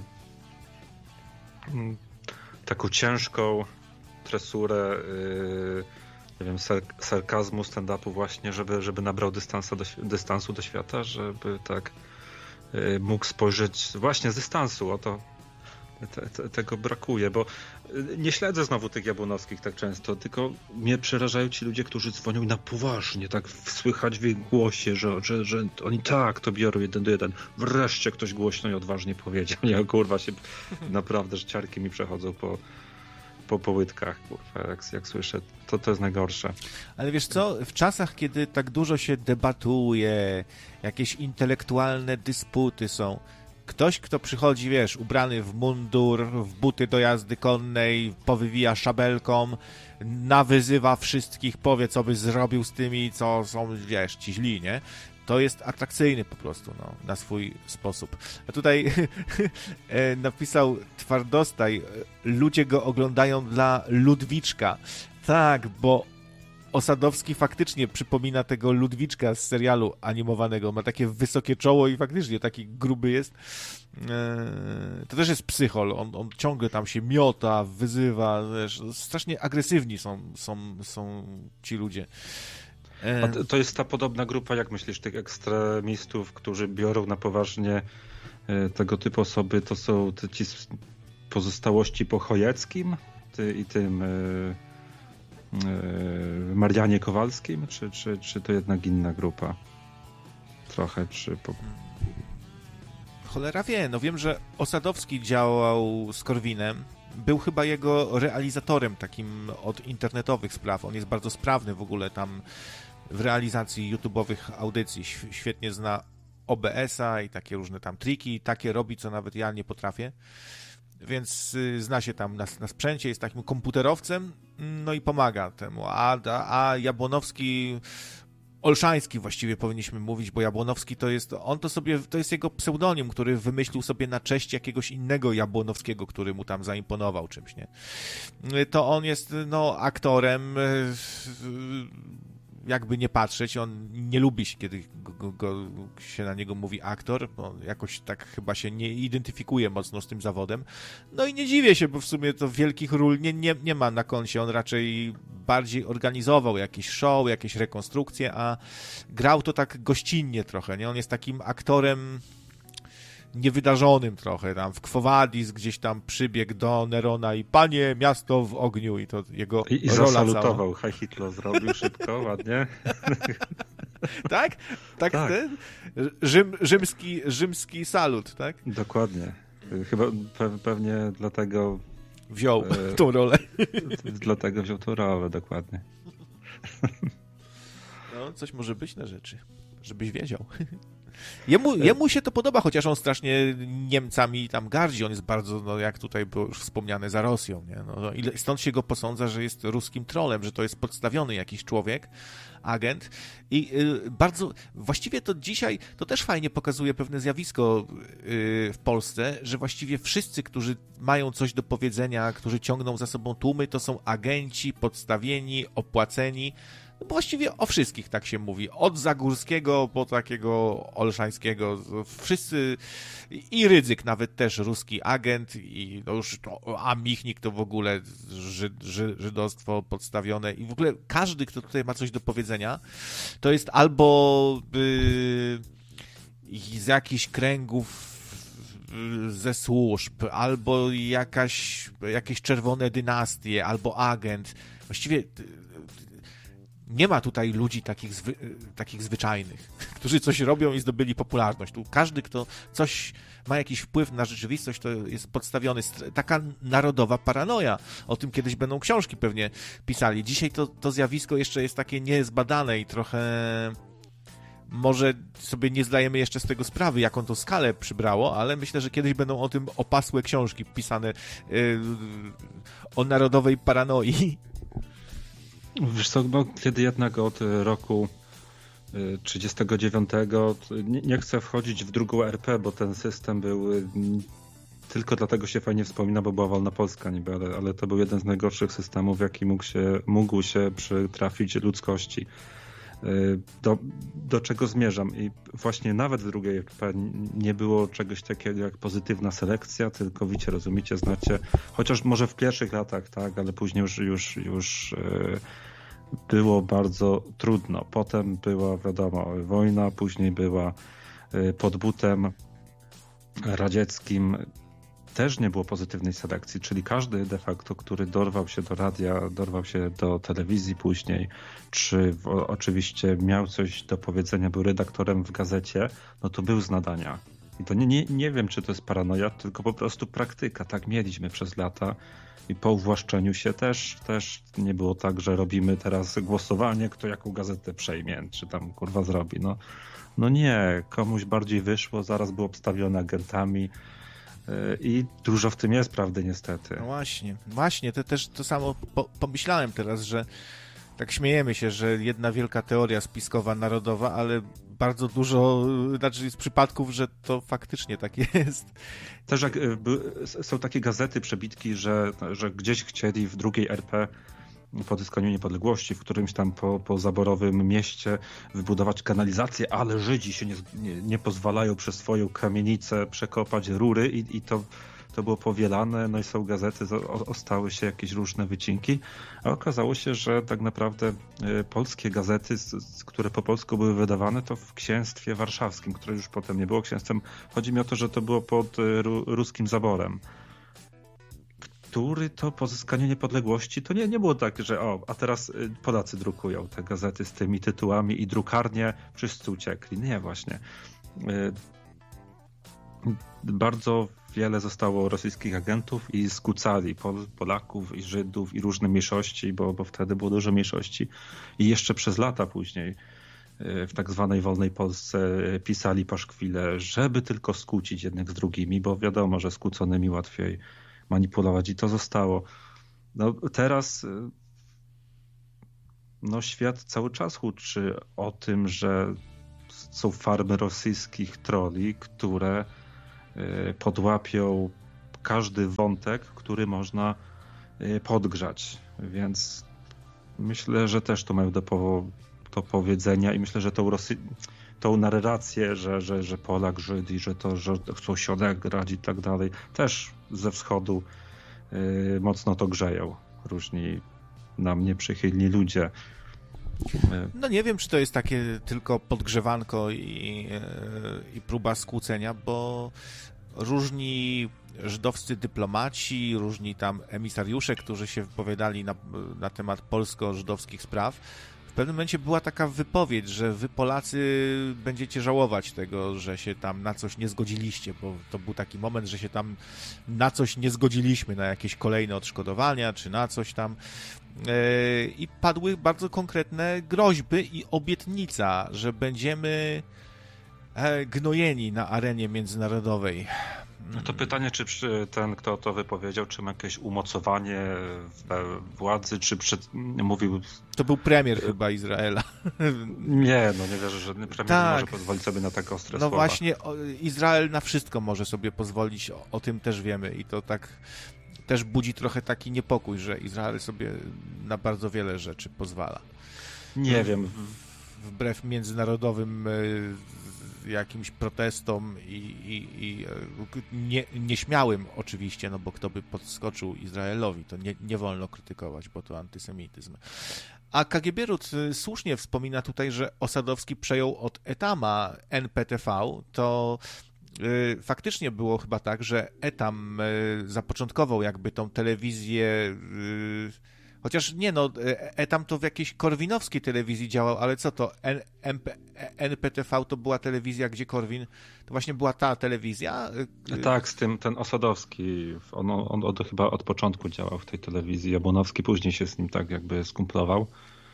taką ciężką tresurę, nie wiem, sarkazmu, stand-upu właśnie, żeby, żeby nabrał dystansu do, dystansu do świata, żeby tak mógł spojrzeć właśnie z dystansu. O to Te, te, tego brakuje, bo nie śledzę znowu tych Jabłonowskich tak często, tylko mnie przerażają ci ludzie, którzy dzwonią na poważnie, tak słychać w ich głosie, że, że, że oni tak to biorą jeden do jeden. Wreszcie ktoś głośno i odważnie powiedział. Ja kurwa się naprawdę, że ciarki mi przechodzą po, po, po łydkach, kurwa, jak, jak słyszę. To, to jest najgorsze. Ale wiesz co, w czasach, kiedy tak dużo się debatuje, jakieś intelektualne dysputy są, ktoś, kto przychodzi, wiesz, ubrany w mundur, w buty do jazdy konnej, powywija szabelką, nawyzywa wszystkich, powie, co by zrobił z tymi, co są, wiesz, ci źli, nie? To jest atrakcyjny po prostu, no, na swój sposób. A tutaj napisał Twardostaj, ludzie go oglądają dla Ludwiczka. Tak, bo Osadowski faktycznie przypomina tego Ludwiczka z serialu animowanego. Ma takie wysokie czoło i faktycznie taki gruby jest. To też jest psychol. On, on ciągle tam się miota, wyzywa. Wiesz, strasznie agresywni są, są, są ci ludzie. A to jest ta podobna grupa, jak myślisz, tych ekstremistów, którzy biorą na poważnie tego typu osoby, to są te, ci pozostałości po Chojeckim ty, i tym... Marianie Kowalskim, czy, czy, czy to jednak inna grupa? Trochę, czy... Po... Cholera wie, no wiem, że Osadowski działał z Korwinem, był chyba jego realizatorem takim od internetowych spraw, on jest bardzo sprawny w ogóle tam w realizacji YouTube'owych audycji, świetnie zna O B S-a i takie różne tam triki, takie robi, co nawet ja nie potrafię. Więc zna się tam na, na sprzęcie, jest takim komputerowcem, no i pomaga temu. A, a, a Jabłonowski, Olszański właściwie powinniśmy mówić, bo Jabłonowski to jest, on to sobie, to jest jego pseudonim, który wymyślił sobie na cześć jakiegoś innego Jabłonowskiego, który mu tam zaimponował czymś, nie? To on jest, no, aktorem, jakby nie patrzeć, on nie lubi się, kiedy go, go, się na niego mówi aktor, bo jakoś tak chyba się nie identyfikuje mocno z tym zawodem. No i nie dziwię się, bo w sumie to wielkich ról nie, nie, nie ma na koncie, on raczej bardziej organizował jakieś show, jakieś rekonstrukcje, a grał to tak gościnnie trochę, nie? On jest takim aktorem niewydarzonym trochę, tam w Quo Vadis gdzieś tam przybiegł do Nerona i panie, miasto w ogniu i to jego I, i rola zasalutował, Heil Hitler zrobił szybko, ładnie. Tak? Tak, tak. Ten? Rzym, rzymski, rzymski salut, tak? Dokładnie. Chyba pe, pewnie dlatego wziął e, tą rolę. Dlatego wziął tą rolę, dokładnie. No, coś może być na rzeczy, żebyś wiedział. Jemu, jemu się to podoba, chociaż on strasznie Niemcami tam gardzi. On jest bardzo, no jak tutaj było już wspomniane, za Rosją. Nie? No, i stąd się go posądza, że jest ruskim trolem, że to jest podstawiony jakiś człowiek, agent. I y, bardzo, właściwie to dzisiaj, to też fajnie pokazuje pewne zjawisko y, w Polsce, że właściwie wszyscy, którzy mają coś do powiedzenia, którzy ciągną za sobą tłumy, to są agenci, podstawieni, opłaceni. No właściwie o wszystkich tak się mówi. Od Zagórskiego po takiego Olszańskiego. Wszyscy, i Rydzyk nawet też ruski agent, i no już to, a Michnik to w ogóle żyd, żyd, żydostwo podstawione. I w ogóle każdy, kto tutaj ma coś do powiedzenia, to jest albo yy, z jakichś kręgów ze służb, albo jakaś, jakieś czerwone dynastie, albo agent. Właściwie nie ma tutaj ludzi takich, zwy, takich zwyczajnych, którzy coś robią i zdobyli popularność. Tu każdy, kto coś ma jakiś wpływ na rzeczywistość, to jest podstawiony. Taka narodowa paranoja. O tym kiedyś będą książki pewnie pisali. Dzisiaj to, to zjawisko jeszcze jest takie niezbadane i trochę może sobie nie zdajemy jeszcze z tego sprawy, jaką to skalę przybrało, ale myślę, że kiedyś będą o tym opasłe książki pisane yy, o narodowej paranoi. Wiesz co, no, kiedy jednak od roku trzydziestego dziewiątego nie, nie chcę wchodzić w drugą R P, bo ten system był tylko dlatego się fajnie wspomina, bo była wolna Polska niby, ale, ale to był jeden z najgorszych systemów, jaki mógł się, mógł się przytrafić ludzkości. Do, do czego zmierzam? I właśnie nawet w drugiej R P nie było czegoś takiego jak pozytywna selekcja, całkowicie rozumiecie, znacie, chociaż może w pierwszych latach, tak, ale później już, już, już było bardzo trudno. Potem była, wiadomo, wojna, później była pod butem radzieckim. Też nie było pozytywnej selekcji, czyli każdy de facto, który dorwał się do radia, dorwał się do telewizji później, czy w, oczywiście miał coś do powiedzenia, był redaktorem w gazecie, no to był z nadania. I to nie, nie, nie wiem, czy to jest paranoja, tylko po prostu praktyka. Tak mieliśmy przez lata i po uwłaszczeniu się też, też nie było tak, że robimy teraz głosowanie, kto jaką gazetę przejmie, czy tam kurwa zrobi. No, no nie, komuś bardziej wyszło, zaraz był obstawiony agentami. I dużo w tym jest prawdy niestety. No właśnie, właśnie, to też to samo po, pomyślałem teraz, że tak śmiejemy się, że jedna wielka teoria spiskowa narodowa, ale bardzo dużo, znaczy jest przypadków, że to faktycznie tak jest. Też jak są takie gazety, przebitki, że, że gdzieś chcieli w drugiej R P po odzyskaniu niepodległości w którymś tam po, po zaborowym mieście wybudować kanalizację, ale Żydzi się nie, nie, nie pozwalają przez swoją kamienicę przekopać rury i, i to, to było powielane, no i są gazety, o, ostały się jakieś różne wycinki, a okazało się, że tak naprawdę y, polskie gazety, z, z, które po polsku były wydawane, to w księstwie warszawskim, które już potem nie było księstwem. Chodzi mi o to, że to było pod y, ru, ruskim zaborem. tekstury, to pozyskanie niepodległości, to nie, nie było tak, że o, a teraz Polacy drukują te gazety z tymi tytułami i drukarnie, wszyscy uciekli. Nie, właśnie. Bardzo wiele zostało rosyjskich agentów i skłócali Pol, Polaków i Żydów i różne mniejszości, bo, bo wtedy było dużo mniejszości. I jeszcze przez lata później w tak zwanej wolnej Polsce pisali paszkwile, żeby tylko skłócić jednych z drugimi, bo wiadomo, że skłóconymi łatwiej manipulować i to zostało. No teraz no świat cały czas huczy o tym, że są farmy rosyjskich troli, które podłapią każdy wątek, który można podgrzać. Więc myślę, że też to mają do, po, do powiedzenia i myślę, że tą, Rosy... tą narrację, że, że, że Polak, Żyd i że to, że chcą się odegrać i tak dalej, też ze wschodu yy, mocno to grzeją. Różni nam nieprzychylni ludzie. No nie wiem, czy to jest takie tylko podgrzewanko i, i próba skłócenia, bo różni żydowscy dyplomaci, różni tam emisariusze, którzy się wypowiadali na, na temat polsko-żydowskich spraw, w pewnym momencie była taka wypowiedź, że wy Polacy będziecie żałować tego, że się tam na coś nie zgodziliście, bo to był taki moment, że się tam na coś nie zgodziliśmy, na jakieś kolejne odszkodowania, czy na coś tam. I padły bardzo konkretne groźby i obietnica, że będziemy gnojeni na arenie międzynarodowej. No to pytanie, czy ten, kto to wypowiedział, czy ma jakieś umocowanie władzy, czy przed, mówił... To był premier chyba Izraela. Nie, no nie wierzę, że premier tak. nie może pozwolić sobie na tak ostre no słowa. No właśnie, Izrael na wszystko może sobie pozwolić, o, o tym też wiemy i to tak też budzi trochę taki niepokój, że Izrael sobie na bardzo wiele rzeczy pozwala. Nie w, wiem. Wbrew międzynarodowym jakimś protestom i, i, i nie, nieśmiałym oczywiście, no bo kto by podskoczył Izraelowi, to nie, nie wolno krytykować, bo to antysemityzm. A K G B Rut słusznie wspomina tutaj, że Osadowski przejął od Etama N P T V, to y, faktycznie było chyba tak, że Etam y, zapoczątkował jakby tą telewizję y, chociaż nie, no, Etam to w jakiejś korwinowskiej telewizji działał, ale co to? N P T V to była telewizja, gdzie Korwin, to właśnie była ta telewizja? Tak, z tym ten Osadowski, on, on, on chyba od początku działał w tej telewizji, Jabłonowski później się z nim tak jakby skumplował.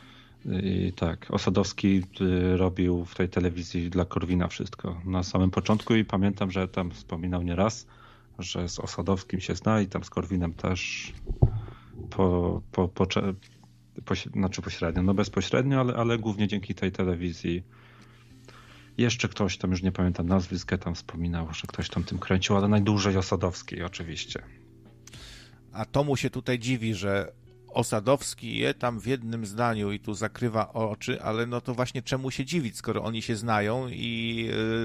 I tak, Osadowski robił w tej telewizji dla Korwina wszystko na samym początku i pamiętam, że tam wspominał nieraz, że z Osadowskim się zna i tam z Korwinem też... Po, po, po, po, znaczy pośrednio, no bezpośrednio, ale, ale głównie dzięki tej telewizji. Jeszcze ktoś tam, już nie pamiętam nazwiska, tam wspominał, że ktoś tam tym kręcił, ale najdłużej Osadowski oczywiście. A tomu się tutaj dziwi, że Osadowski je tam w jednym zdaniu i tu zakrywa oczy, ale no to właśnie czemu się dziwić, skoro oni się znają i,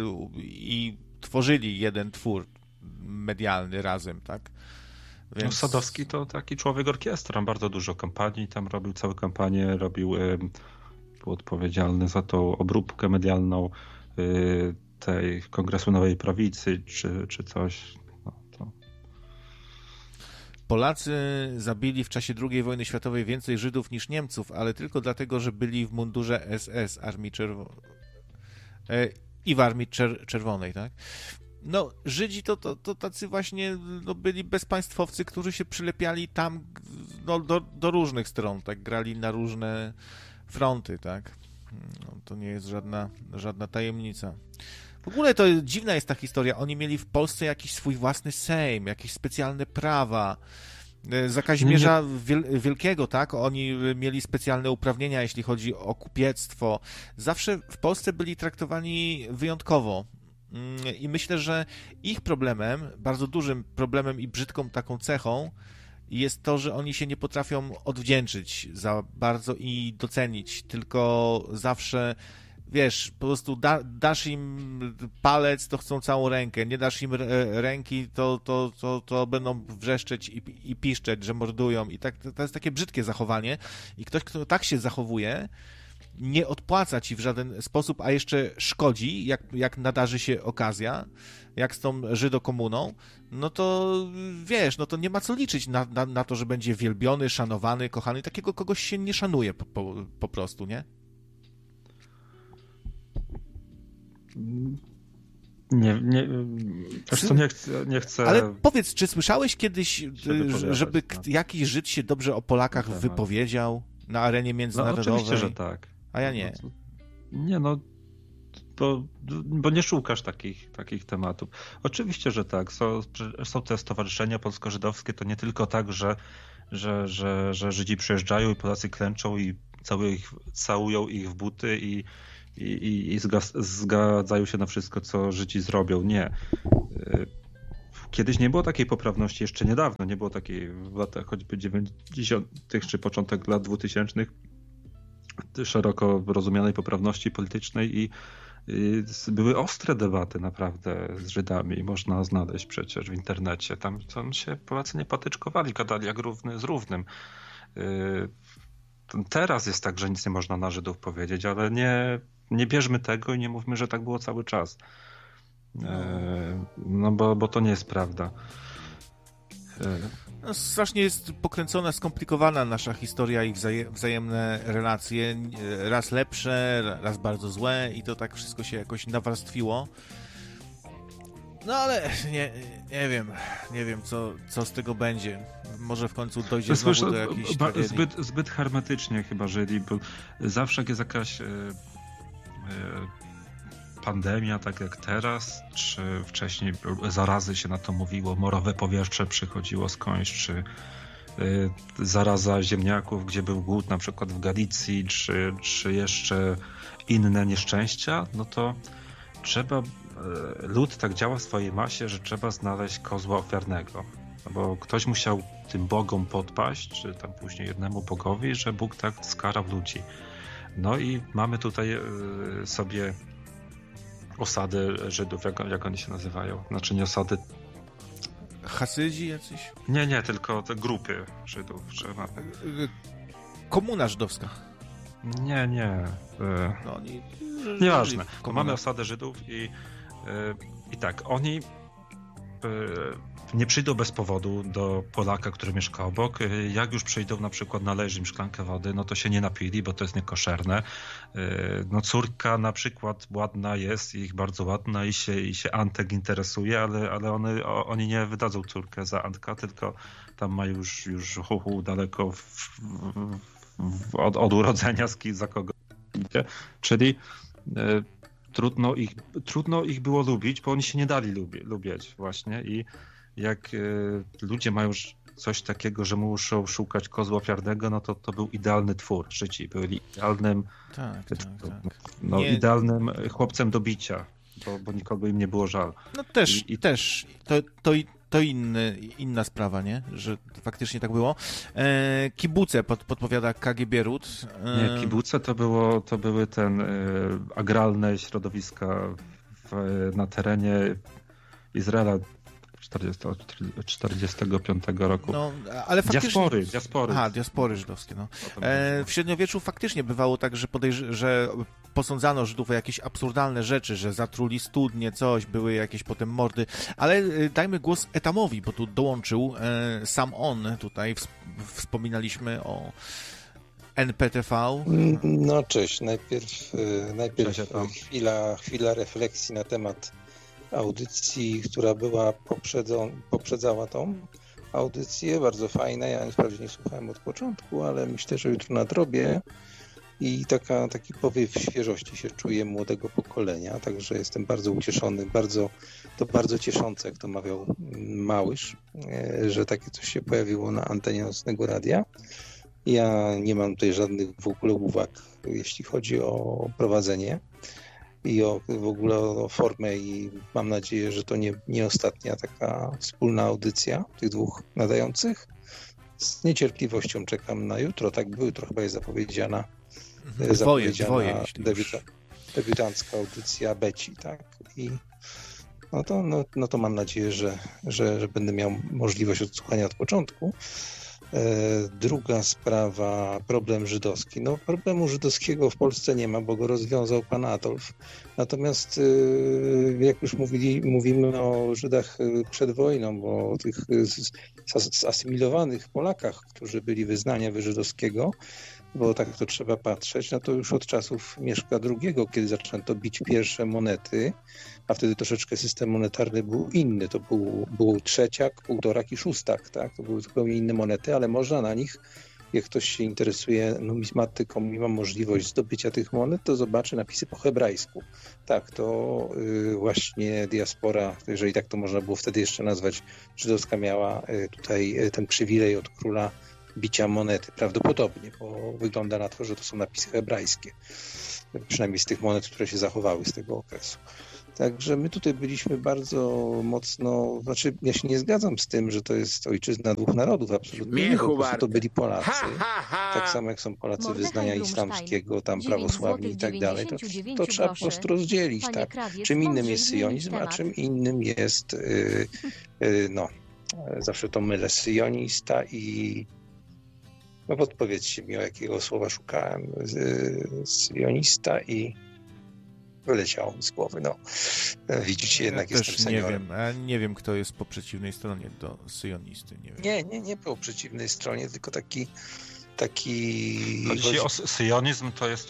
i tworzyli jeden twór medialny razem, tak? Więc... No, Sadowski to taki człowiek orkiestra, bardzo dużo kampanii, tam robił całe kampanie, robił, był odpowiedzialny za tą obróbkę medialną tej Kongresu Nowej Prawicy, czy, czy coś. No, to... Polacy zabili w czasie drugiej wojny światowej więcej Żydów niż Niemców, ale tylko dlatego, że byli w mundurze S S, Armii Czerwonej i w Armii Czer- Czerwonej, tak? No, Żydzi to, to, to tacy właśnie no, byli bezpaństwowcy, którzy się przylepiali tam no, do, do różnych stron, tak, grali na różne fronty, tak. No, to nie jest żadna, żadna tajemnica. W ogóle to dziwna jest ta historia. Oni mieli w Polsce jakiś swój własny Sejm, jakieś specjalne prawa. Za Kazimierza Wiel- Wielkiego, tak? Oni mieli specjalne uprawnienia, jeśli chodzi o kupiectwo. Zawsze w Polsce byli traktowani wyjątkowo. I myślę, że ich problemem, bardzo dużym problemem i brzydką taką cechą jest to, że oni się nie potrafią odwdzięczyć za bardzo i docenić, tylko zawsze, wiesz, po prostu da, dasz im palec, to chcą całą rękę, nie dasz im ręki, to, to, to, to będą wrzeszczeć i, i piszczeć, że mordują i tak, to jest takie brzydkie zachowanie i ktoś, kto tak się zachowuje, nie odpłaca ci w żaden sposób, a jeszcze szkodzi, jak, jak nadarzy się okazja, jak z tą Żydokomuną, no to wiesz, no to nie ma co liczyć na, na, na to, że będzie wielbiony, szanowany, kochany. Takiego kogoś się nie szanuje po, po, po prostu, nie? Nie, nie, zresztą nie chcę, nie chcę... Ale powiedz, czy słyszałeś kiedyś, żeby no. jakiś Żyd się dobrze o Polakach no, wypowiedział na arenie międzynarodowej? No oczywiście, że tak. A ja nie. No, nie, no, bo, bo nie szukasz takich, takich tematów. Oczywiście, że tak. Są, są te stowarzyszenia polsko-żydowskie, to nie tylko tak, że, że, że, że Żydzi przyjeżdżają i Polacy klęczą i całują ich, całują ich w buty i I, i, i zgadzają się na wszystko, co Żydzi zrobią. Nie. Kiedyś nie było takiej poprawności, jeszcze niedawno nie było takiej w latach choćby dziewięćdziesiątych czy początek lat dwutysięcznych szeroko rozumianej poprawności politycznej i, i były ostre debaty naprawdę z Żydami. Można znaleźć przecież w internecie. Tam, tam się Polacy nie patyczkowali, gadali jak równy z równym. Teraz jest tak, że nic nie można na Żydów powiedzieć, ale nie Nie bierzmy tego i nie mówmy, że tak było cały czas. No bo, bo to nie jest prawda. No, strasznie jest pokręcona, skomplikowana nasza historia i wzaje, wzajemne relacje. Raz lepsze, raz bardzo złe i to tak wszystko się jakoś nawarstwiło. No ale nie, nie wiem, nie wiem co, co z tego będzie. Może w końcu dojdzie to znowu słyszę, do jakiejś ba, tragedii. Zbyt, zbyt hermetycznie chyba żyli, bo zawsze jak jest jakaś pandemia, tak jak teraz, czy wcześniej zarazy się na to mówiło, morowe powietrze przychodziło skądś, czy zaraza ziemniaków, gdzie był głód na przykład w Galicji, czy, czy jeszcze inne nieszczęścia, no to trzeba, lud tak działa w swojej masie, że trzeba znaleźć kozła ofiarnego, bo ktoś musiał tym bogom podpaść, czy tam później jednemu bogowi, że Bóg tak skarał ludzi. No i mamy tutaj sobie osady Żydów, jak, jak oni się nazywają? Znaczy nie osady... Hasydzi jacyś? Nie, nie, tylko te grupy Żydów. Że mamy... Komuna żydowska. Nie, nie. No, oni... Nieważne. Mamy osadę Żydów i, i tak, oni nie przyjdą bez powodu do Polaka, który mieszka obok. Jak już przyjdą, na przykład należy im szklankę wody, no to się nie napili, bo to jest niekoszerne. No córka na przykład ładna jest, ich bardzo ładna i się, i się Antek interesuje, ale, ale one, oni nie wydadzą córkę za Antka, tylko tam ma już, już hu, hu daleko w, w, od, od urodzenia z za kogo idzie. Czyli e, trudno, ich, trudno ich było lubić, bo oni się nie dali lubi, lubić właśnie i jak y, ludzie mają coś takiego, że muszą szukać kozła ofiarnego, no to to był idealny twór. Żydzi byli idealnym, tak, tak, tak. No, nie... idealnym chłopcem do bicia, bo, bo nikogo im nie było żal. No też, I, i... też. To, to, to inny, inna sprawa, nie? Że faktycznie tak było. E, kibuce pod, podpowiada K G B Ród. E... Nie, kibuce to było, to były ten y, agralne środowiska w, na terenie Izraela czterdziestego piątego roku. No, ale faktycznie... Diaspory, diaspory. Aha, diaspory żydowskie, no. E, w średniowieczu faktycznie bywało tak, że, podejrz- że posądzano Żydów o jakieś absurdalne rzeczy, że zatruli studnie, coś, były jakieś potem mordy, ale e, dajmy głos Etamowi, bo tu dołączył e, sam on, tutaj w, wspominaliśmy o N P T V. No cześć, najpierw, najpierw cześć, chwila, chwila refleksji na temat audycji, która była poprzedzą, poprzedzała tą audycję, bardzo fajna. Ja wprawdzie nie słuchałem od początku, ale myślę, że jutro nadrobię i taka, taki powiew świeżości się czuje młodego pokolenia, także jestem bardzo ucieszony, bardzo, to bardzo cieszące, jak to mawiał Małysz, że takie coś się pojawiło na antenie Nocnego Radia. Ja nie mam tutaj żadnych w ogóle uwag, jeśli chodzi o prowadzenie i o, w ogóle o formę i mam nadzieję, że to nie, nie ostatnia taka wspólna audycja tych dwóch nadających. Z niecierpliwością czekam na jutro, tak było, jutro chyba jest zapowiedziana, dwoje, zapowiedziana dwoje, debiuta, debiutancka audycja Beci, tak? I no to, no, no to mam nadzieję, że, że, że będę miał możliwość odsłuchania od początku. Druga sprawa, problem żydowski. No, problemu żydowskiego w Polsce nie ma, bo go rozwiązał pan Adolf. Natomiast jak już mówili, mówimy o Żydach przed wojną, bo o tych zasymilowanych Polakach, którzy byli wyznania żydowskiego, bo tak to trzeba patrzeć, no to już od czasów Mieszka drugiego, kiedy zaczęto bić pierwsze monety, a wtedy troszeczkę system monetarny był inny. To był, był trzeciak, półtorak i szóstak, tak? To były zupełnie inne monety, ale można na nich, jak ktoś się interesuje numizmatyką i ma możliwość zdobycia tych monet, to zobaczy napisy po hebrajsku. Tak, to y, właśnie diaspora, jeżeli tak to można było wtedy jeszcze nazwać, żydowska miała y, tutaj y, ten przywilej od króla bicia monety, prawdopodobnie, bo wygląda na to, że to są napisy hebrajskie, przynajmniej z tych monet, które się zachowały z tego okresu. Także my tutaj byliśmy bardzo mocno, znaczy ja się nie zgadzam z tym, że to jest ojczyzna dwóch narodów, absolutnie nie, po prostu to byli Polacy, ha, ha, ha. Tak samo jak są Polacy Mordechaj wyznania islamskiego, tam prawosławni i tak dalej, to, to trzeba po prostu rozdzielić, tak. Czym innym jest syjonizm, a czym innym jest, yy, yy, no, zawsze to mylę, syjonista i no podpowiedzcie mi, o jakiego słowa szukałem, syjonista i wyleciało mi z głowy, no. Widzicie, jednak ja jestem seniorem. Nie wiem, ja nie wiem, kto jest po przeciwnej stronie do syjonisty, nie wiem. Nie, nie, nie po przeciwnej stronie, tylko taki taki... Chodzi o syjonizm, to jest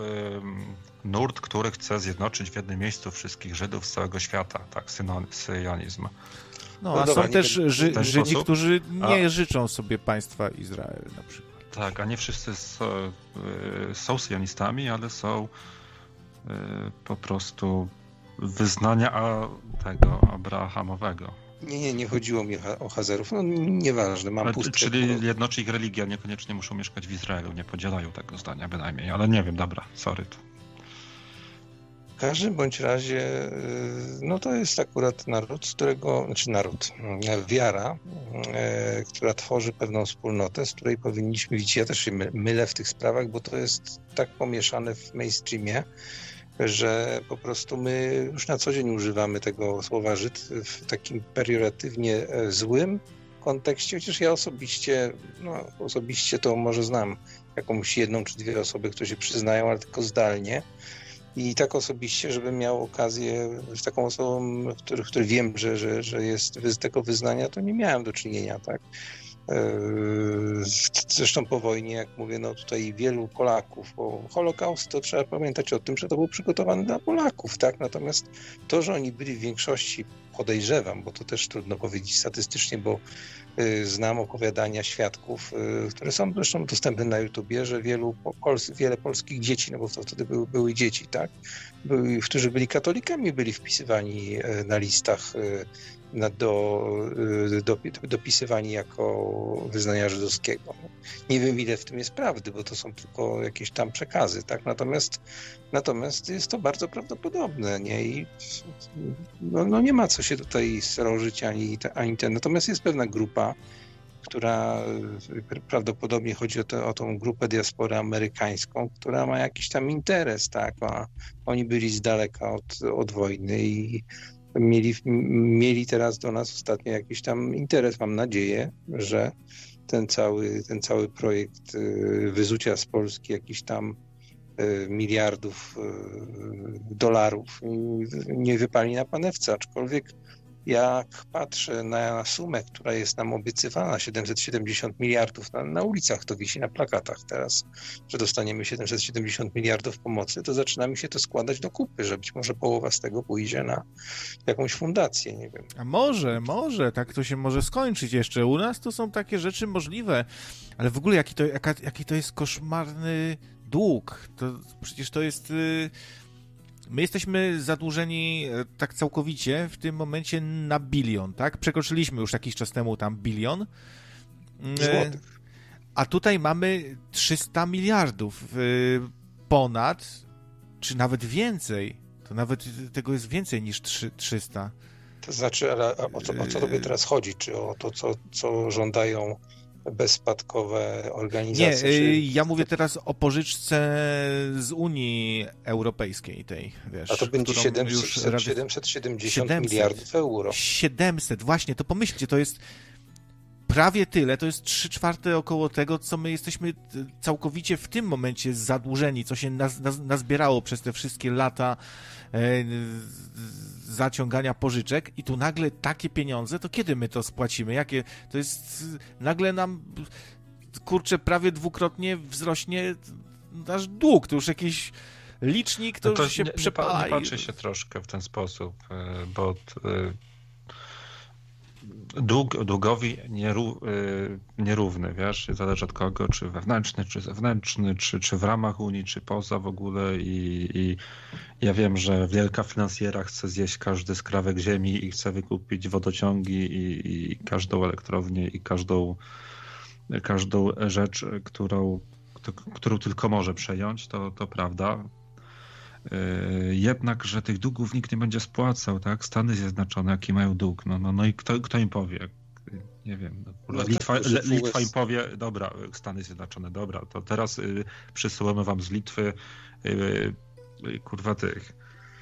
nurt, który chce zjednoczyć w jednym miejscu wszystkich Żydów z całego świata, tak, syjonizm. No, no a dobra, są też Ży- Żydzi, sposób? którzy nie a... życzą sobie państwa Izrael na przykład. Tak, a nie wszyscy są, są syjonistami, ale są po prostu wyznania a, tego abrahamowego. Nie, nie, nie chodziło mi o Hazarów, no nieważne, mam pustkę. Czyli jednoczy ich religia, niekoniecznie muszą mieszkać w Izraelu, nie podzielają tego zdania bynajmniej, ale nie wiem, dobra, sorry. W każdym bądź razie, no to jest akurat naród, z którego, znaczy naród, wiara, e, która tworzy pewną wspólnotę, z której powinniśmy widzieć, ja też się mylę w tych sprawach, bo to jest tak pomieszane w mainstreamie, że po prostu my już na co dzień używamy tego słowa Żyd w takim perioratywnie złym kontekście, chociaż ja osobiście, no osobiście to może znam jakąś jedną czy dwie osoby, które się przyznają, ale tylko zdalnie. I tak osobiście, żebym miał okazję z taką osobą, który, który wiem, że, że, że jest z tego wyznania, to nie miałem do czynienia, tak. Zresztą po wojnie, jak mówię, no tutaj wielu Polaków, bo Holokaust to trzeba pamiętać o tym, że to był przygotowany dla Polaków, tak, natomiast to, że oni byli w większości, podejrzewam, bo to też trudno powiedzieć statystycznie, bo znam opowiadania świadków, które są zresztą dostępne na YouTubie, że wielu, Pols- wiele polskich dzieci, no bo to wtedy były, były dzieci, tak, były, którzy byli katolikami, byli wpisywani na listach na do, do, dopisywani jako wyznania żydowskiego. Nie wiem, ile w tym jest prawdy, bo to są tylko jakieś tam przekazy, tak? Natomiast, natomiast jest to bardzo prawdopodobne, nie? I no, no nie ma co się tutaj srożyć ani, ani ten. Natomiast jest pewna grupa, która prawdopodobnie chodzi o, te, o tą grupę diaspory amerykańską, która ma jakiś tam interes, tak? A oni byli z daleka od, od wojny i Mieli, mieli teraz do nas ostatnio jakiś tam interes. Mam nadzieję, że ten cały, ten cały projekt wyzucia z Polski jakichś tam miliardów dolarów nie wypali na panewce, aczkolwiek jak patrzę na sumę, która jest nam obiecywana, siedemset siedemdziesiąt miliardów, na, na ulicach to wisi, na plakatach teraz, że dostaniemy siedemset siedemdziesiąt miliardów pomocy, to zaczyna mi się to składać do kupy, że być może połowa z tego pójdzie na jakąś fundację, nie wiem. A może, może, tak to się może skończyć jeszcze. U nas to są takie rzeczy możliwe, ale w ogóle jaki to, jaka, jaki to jest koszmarny dług. To przecież to jest... Yy... My jesteśmy zadłużeni tak całkowicie w tym momencie na bilion, tak? Przekroczyliśmy już jakiś czas temu tam bilion. Złotych. A tutaj mamy trzysta miliardów ponad, czy nawet więcej. To nawet tego jest więcej niż trzysta. To znaczy, ale o co, o co tobie teraz chodzi? Czy o to, co, co żądają bezspadkowe organizacje? Nie, czy... ja mówię teraz o pożyczce z Unii Europejskiej tej, wiesz. A to będzie siedemset, już siedemset siedemdziesiąt siedemset miliardów euro. siedemset, właśnie, to pomyślcie, to jest prawie tyle, to jest trzy czwarte około tego, co my jesteśmy całkowicie w tym momencie zadłużeni, co się naz, naz, nazbierało przez te wszystkie lata e, zaciągania pożyczek i tu nagle takie pieniądze, to kiedy my to spłacimy? Jakie? To jest, nagle nam, kurczę, prawie dwukrotnie wzrośnie nasz dług, to już jakiś licznik, to, no to już się nie, przepala. Nie patrzy się troszkę w ten sposób, bo dług, długowi nieró, nierówny, wiesz, zależy od kogo, czy wewnętrzny, czy zewnętrzny, czy, czy w ramach Unii, czy poza w ogóle i, i ja wiem, że wielka finansjera chce zjeść każdy skrawek ziemi i chce wykupić wodociągi i, i każdą elektrownię i każdą, każdą rzecz, którą, którą tylko może przejąć, to, to prawda. Jednak, że tych długów nikt nie będzie spłacał, tak? Stany Zjednoczone, jaki mają dług, no, no, no i kto, kto im powie? Nie wiem, no, Litwa, tak, Le, Litwa im powie, dobra, Stany Zjednoczone, dobra, to teraz y, przysyłamy wam z Litwy y, y, kurwa tych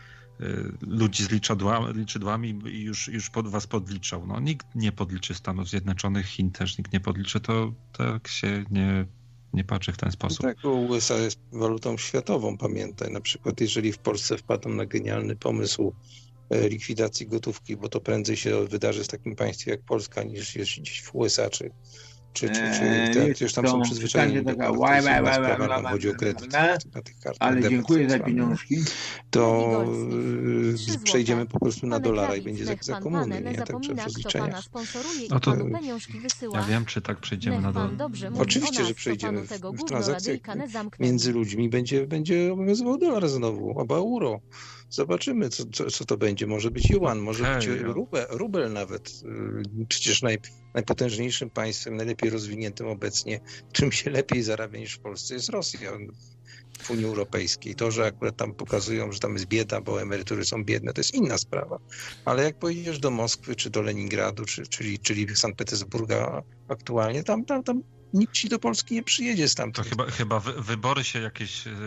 y, ludzi z liczadła, liczydłami i już, już pod was podliczał. No, nikt nie podliczy Stanów Zjednoczonych, Chin też nikt nie podliczy, to tak się nie nie patrzy w ten sposób. Tak, bo U S A jest walutą światową, pamiętaj. Na przykład jeżeli w Polsce wpadną na genialny pomysł likwidacji gotówki, bo to prędzej się wydarzy w takim państwie jak Polska niż jest gdzieś w U S A czy Czy, czy, czy te, przecież tam są przyzwyczajeni do kart, to jest inna sprawa, nam chodzi o kredyt na tych kartach. Ale dziękuję za pieniążki. To przejdziemy po prostu na dolara i będzie za komuny, nie? Także w rozliczeniach. No to ja wiem, czy tak przejdziemy na dolara. Oczywiście, że przejdziemy. W transakcjach między ludźmi będzie, będzie obowiązywał dolar znowu, albo euro. Zobaczymy, co, co, co to będzie. Może być juan, może okay, być rubel, rubel nawet. Przecież naj, najpotężniejszym państwem, najlepiej rozwiniętym obecnie, czym się lepiej zarabia niż w Polsce, jest Rosja w Unii Europejskiej. To, że akurat tam pokazują, że tam jest bieda, bo emerytury są biedne, to jest inna sprawa. Ale jak pojedziesz do Moskwy, czy do Leningradu, czy, czyli, czyli Sankt Petersburga aktualnie, tam, tam, tam nikt ci do Polski nie przyjedzie stamtąd. To chyba, chyba wy, wybory się jakieś... Yy...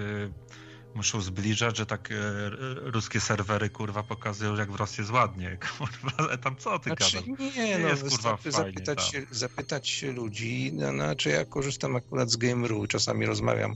muszą zbliżać, że tak e, ruskie serwery, kurwa, pokazują, jak w Rosji jest ładnie. Kurwa, ale tam co ty znaczy, gadasz? Nie, nie no, jest, kurwa, fajnie, zapytać, się, zapytać się ludzi, no, no, czy ja korzystam akurat z Game kropka ru, czasami rozmawiam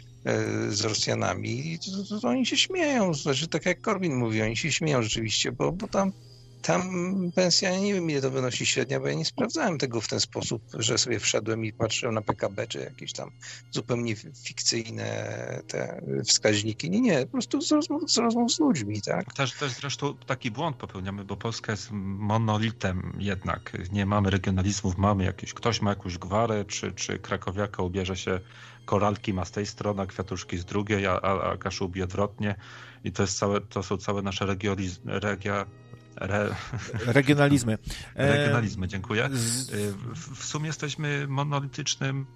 e, z Rosjanami i to, to, to oni się śmieją, znaczy tak jak Korwin mówi, oni się śmieją rzeczywiście, bo, bo tam Tam pensja, nie wiem ile to wynosi średnia, bo ja nie sprawdzałem tego w ten sposób, że sobie wszedłem i patrzyłem na P K B, czy jakieś tam zupełnie fikcyjne te wskaźniki. Nie, nie, po prostu z rozmów z, rozmów z ludźmi, tak? Też, też zresztą taki błąd popełniamy, bo Polska jest monolitem jednak. Nie mamy regionalizmów, mamy jakieś, ktoś ma jakąś gwarę, czy, czy krakowiaka ubierze się, koralki ma z tej strony, a kwiatuszki z drugiej, a, a, a Kaszubi odwrotnie. I to, jest całe, to są całe nasze regionalizmy. Regia, Re... Regionalizmy. Regionalizmy, dziękuję. W sumie jesteśmy monolitycznym.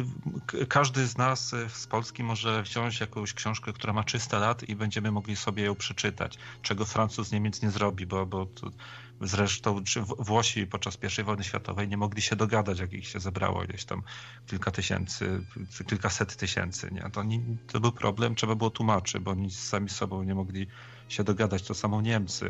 Każdy z nas z Polski może wziąć jakąś książkę, która ma trzysta lat i będziemy mogli sobie ją przeczytać, czego Francuz, Niemiec nie zrobi, bo, bo to zresztą czy Włosi podczas pierwszej wojny światowej nie mogli się dogadać, jak ich się zebrało gdzieś tam kilka tysięcy, kilkaset tysięcy. Nie? To, nie, to był problem, trzeba było tłumaczy, bo oni sami z sobą nie mogli się dogadać, to samo Niemcy.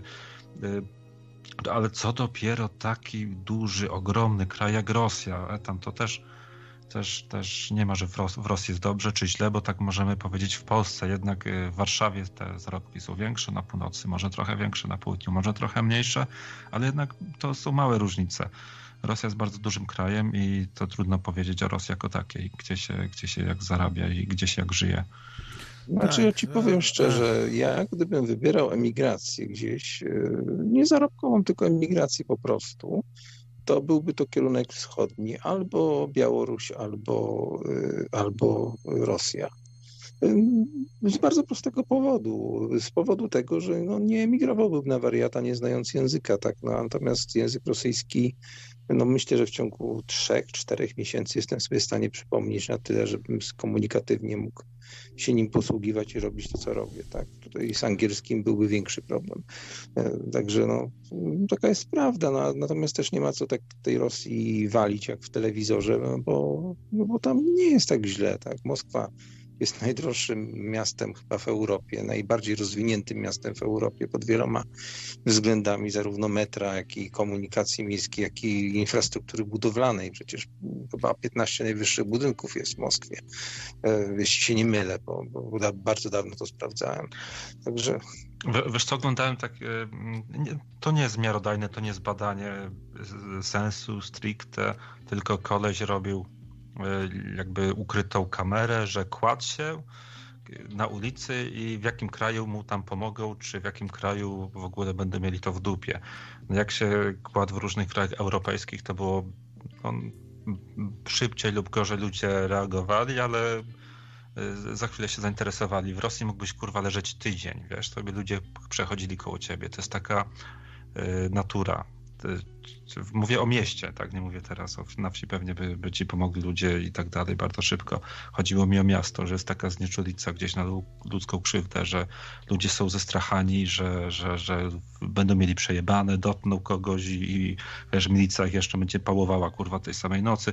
Ale co dopiero taki duży, ogromny kraj jak Rosja, tam to też, też, też nie ma, że w, Ros w Rosji jest dobrze czy źle, bo tak możemy powiedzieć w Polsce, jednak w Warszawie te zarobki są większe, na północy może trochę większe, na południu może trochę mniejsze, ale jednak to są małe różnice. Rosja jest bardzo dużym krajem i to trudno powiedzieć o Rosji jako takiej, gdzie się, gdzie się jak zarabia i gdzie się jak żyje. Znaczy ja ci powiem szczerze, ja gdybym wybierał emigrację gdzieś, nie zarobkową, tylko emigrację po prostu, to byłby to kierunek wschodni, albo Białoruś, albo, albo Rosja. Z bardzo prostego powodu. Z powodu tego, że no, nie emigrowałbym na wariata, nie znając języka, tak? No, natomiast język rosyjski, no myślę, że w ciągu trzech, czterech miesięcy jestem sobie w stanie przypomnieć na tyle, żebym komunikatywnie mógł się nim posługiwać i robić to, co robię, tak? Tutaj z angielskim byłby większy problem. Także no, taka jest prawda, no, natomiast też nie ma co tak tej Rosji walić jak w telewizorze, no, bo, no, bo tam nie jest tak źle, tak? Moskwa jest najdroższym miastem chyba w Europie, najbardziej rozwiniętym miastem w Europie pod wieloma względami, zarówno metra, jak i komunikacji miejskiej, jak i infrastruktury budowlanej. Przecież chyba piętnaście najwyższych budynków jest w Moskwie, jeśli się nie mylę, bo, bo bardzo dawno to sprawdzałem. Także... Wiesz co, oglądałem tak, to nie jest miarodajne, to nie jest badanie sensu stricte, tylko koleś robił jakby ukrytą kamerę, że kładł się na ulicy i w jakim kraju mu tam pomogą, czy w jakim kraju w ogóle będą mieli to w dupie. No jak się kładł w różnych krajach europejskich, to było on, szybciej lub gorzej ludzie reagowali, ale za chwilę się zainteresowali. W Rosji mógłbyś kurwa leżeć tydzień, wiesz, to by ludzie przechodzili koło ciebie. To jest taka y, natura. Mówię o mieście, tak, nie mówię teraz o, na wsi pewnie by, by ci pomogli ludzie i tak dalej bardzo szybko. Chodziło mi o miasto, że jest taka znieczulica gdzieś na ludzką krzywdę, że ludzie są zestrachani, że, że, że będą mieli przejebane, dotkną kogoś i, i wiesz, milicja ich jeszcze będzie pałowała kurwa tej samej nocy.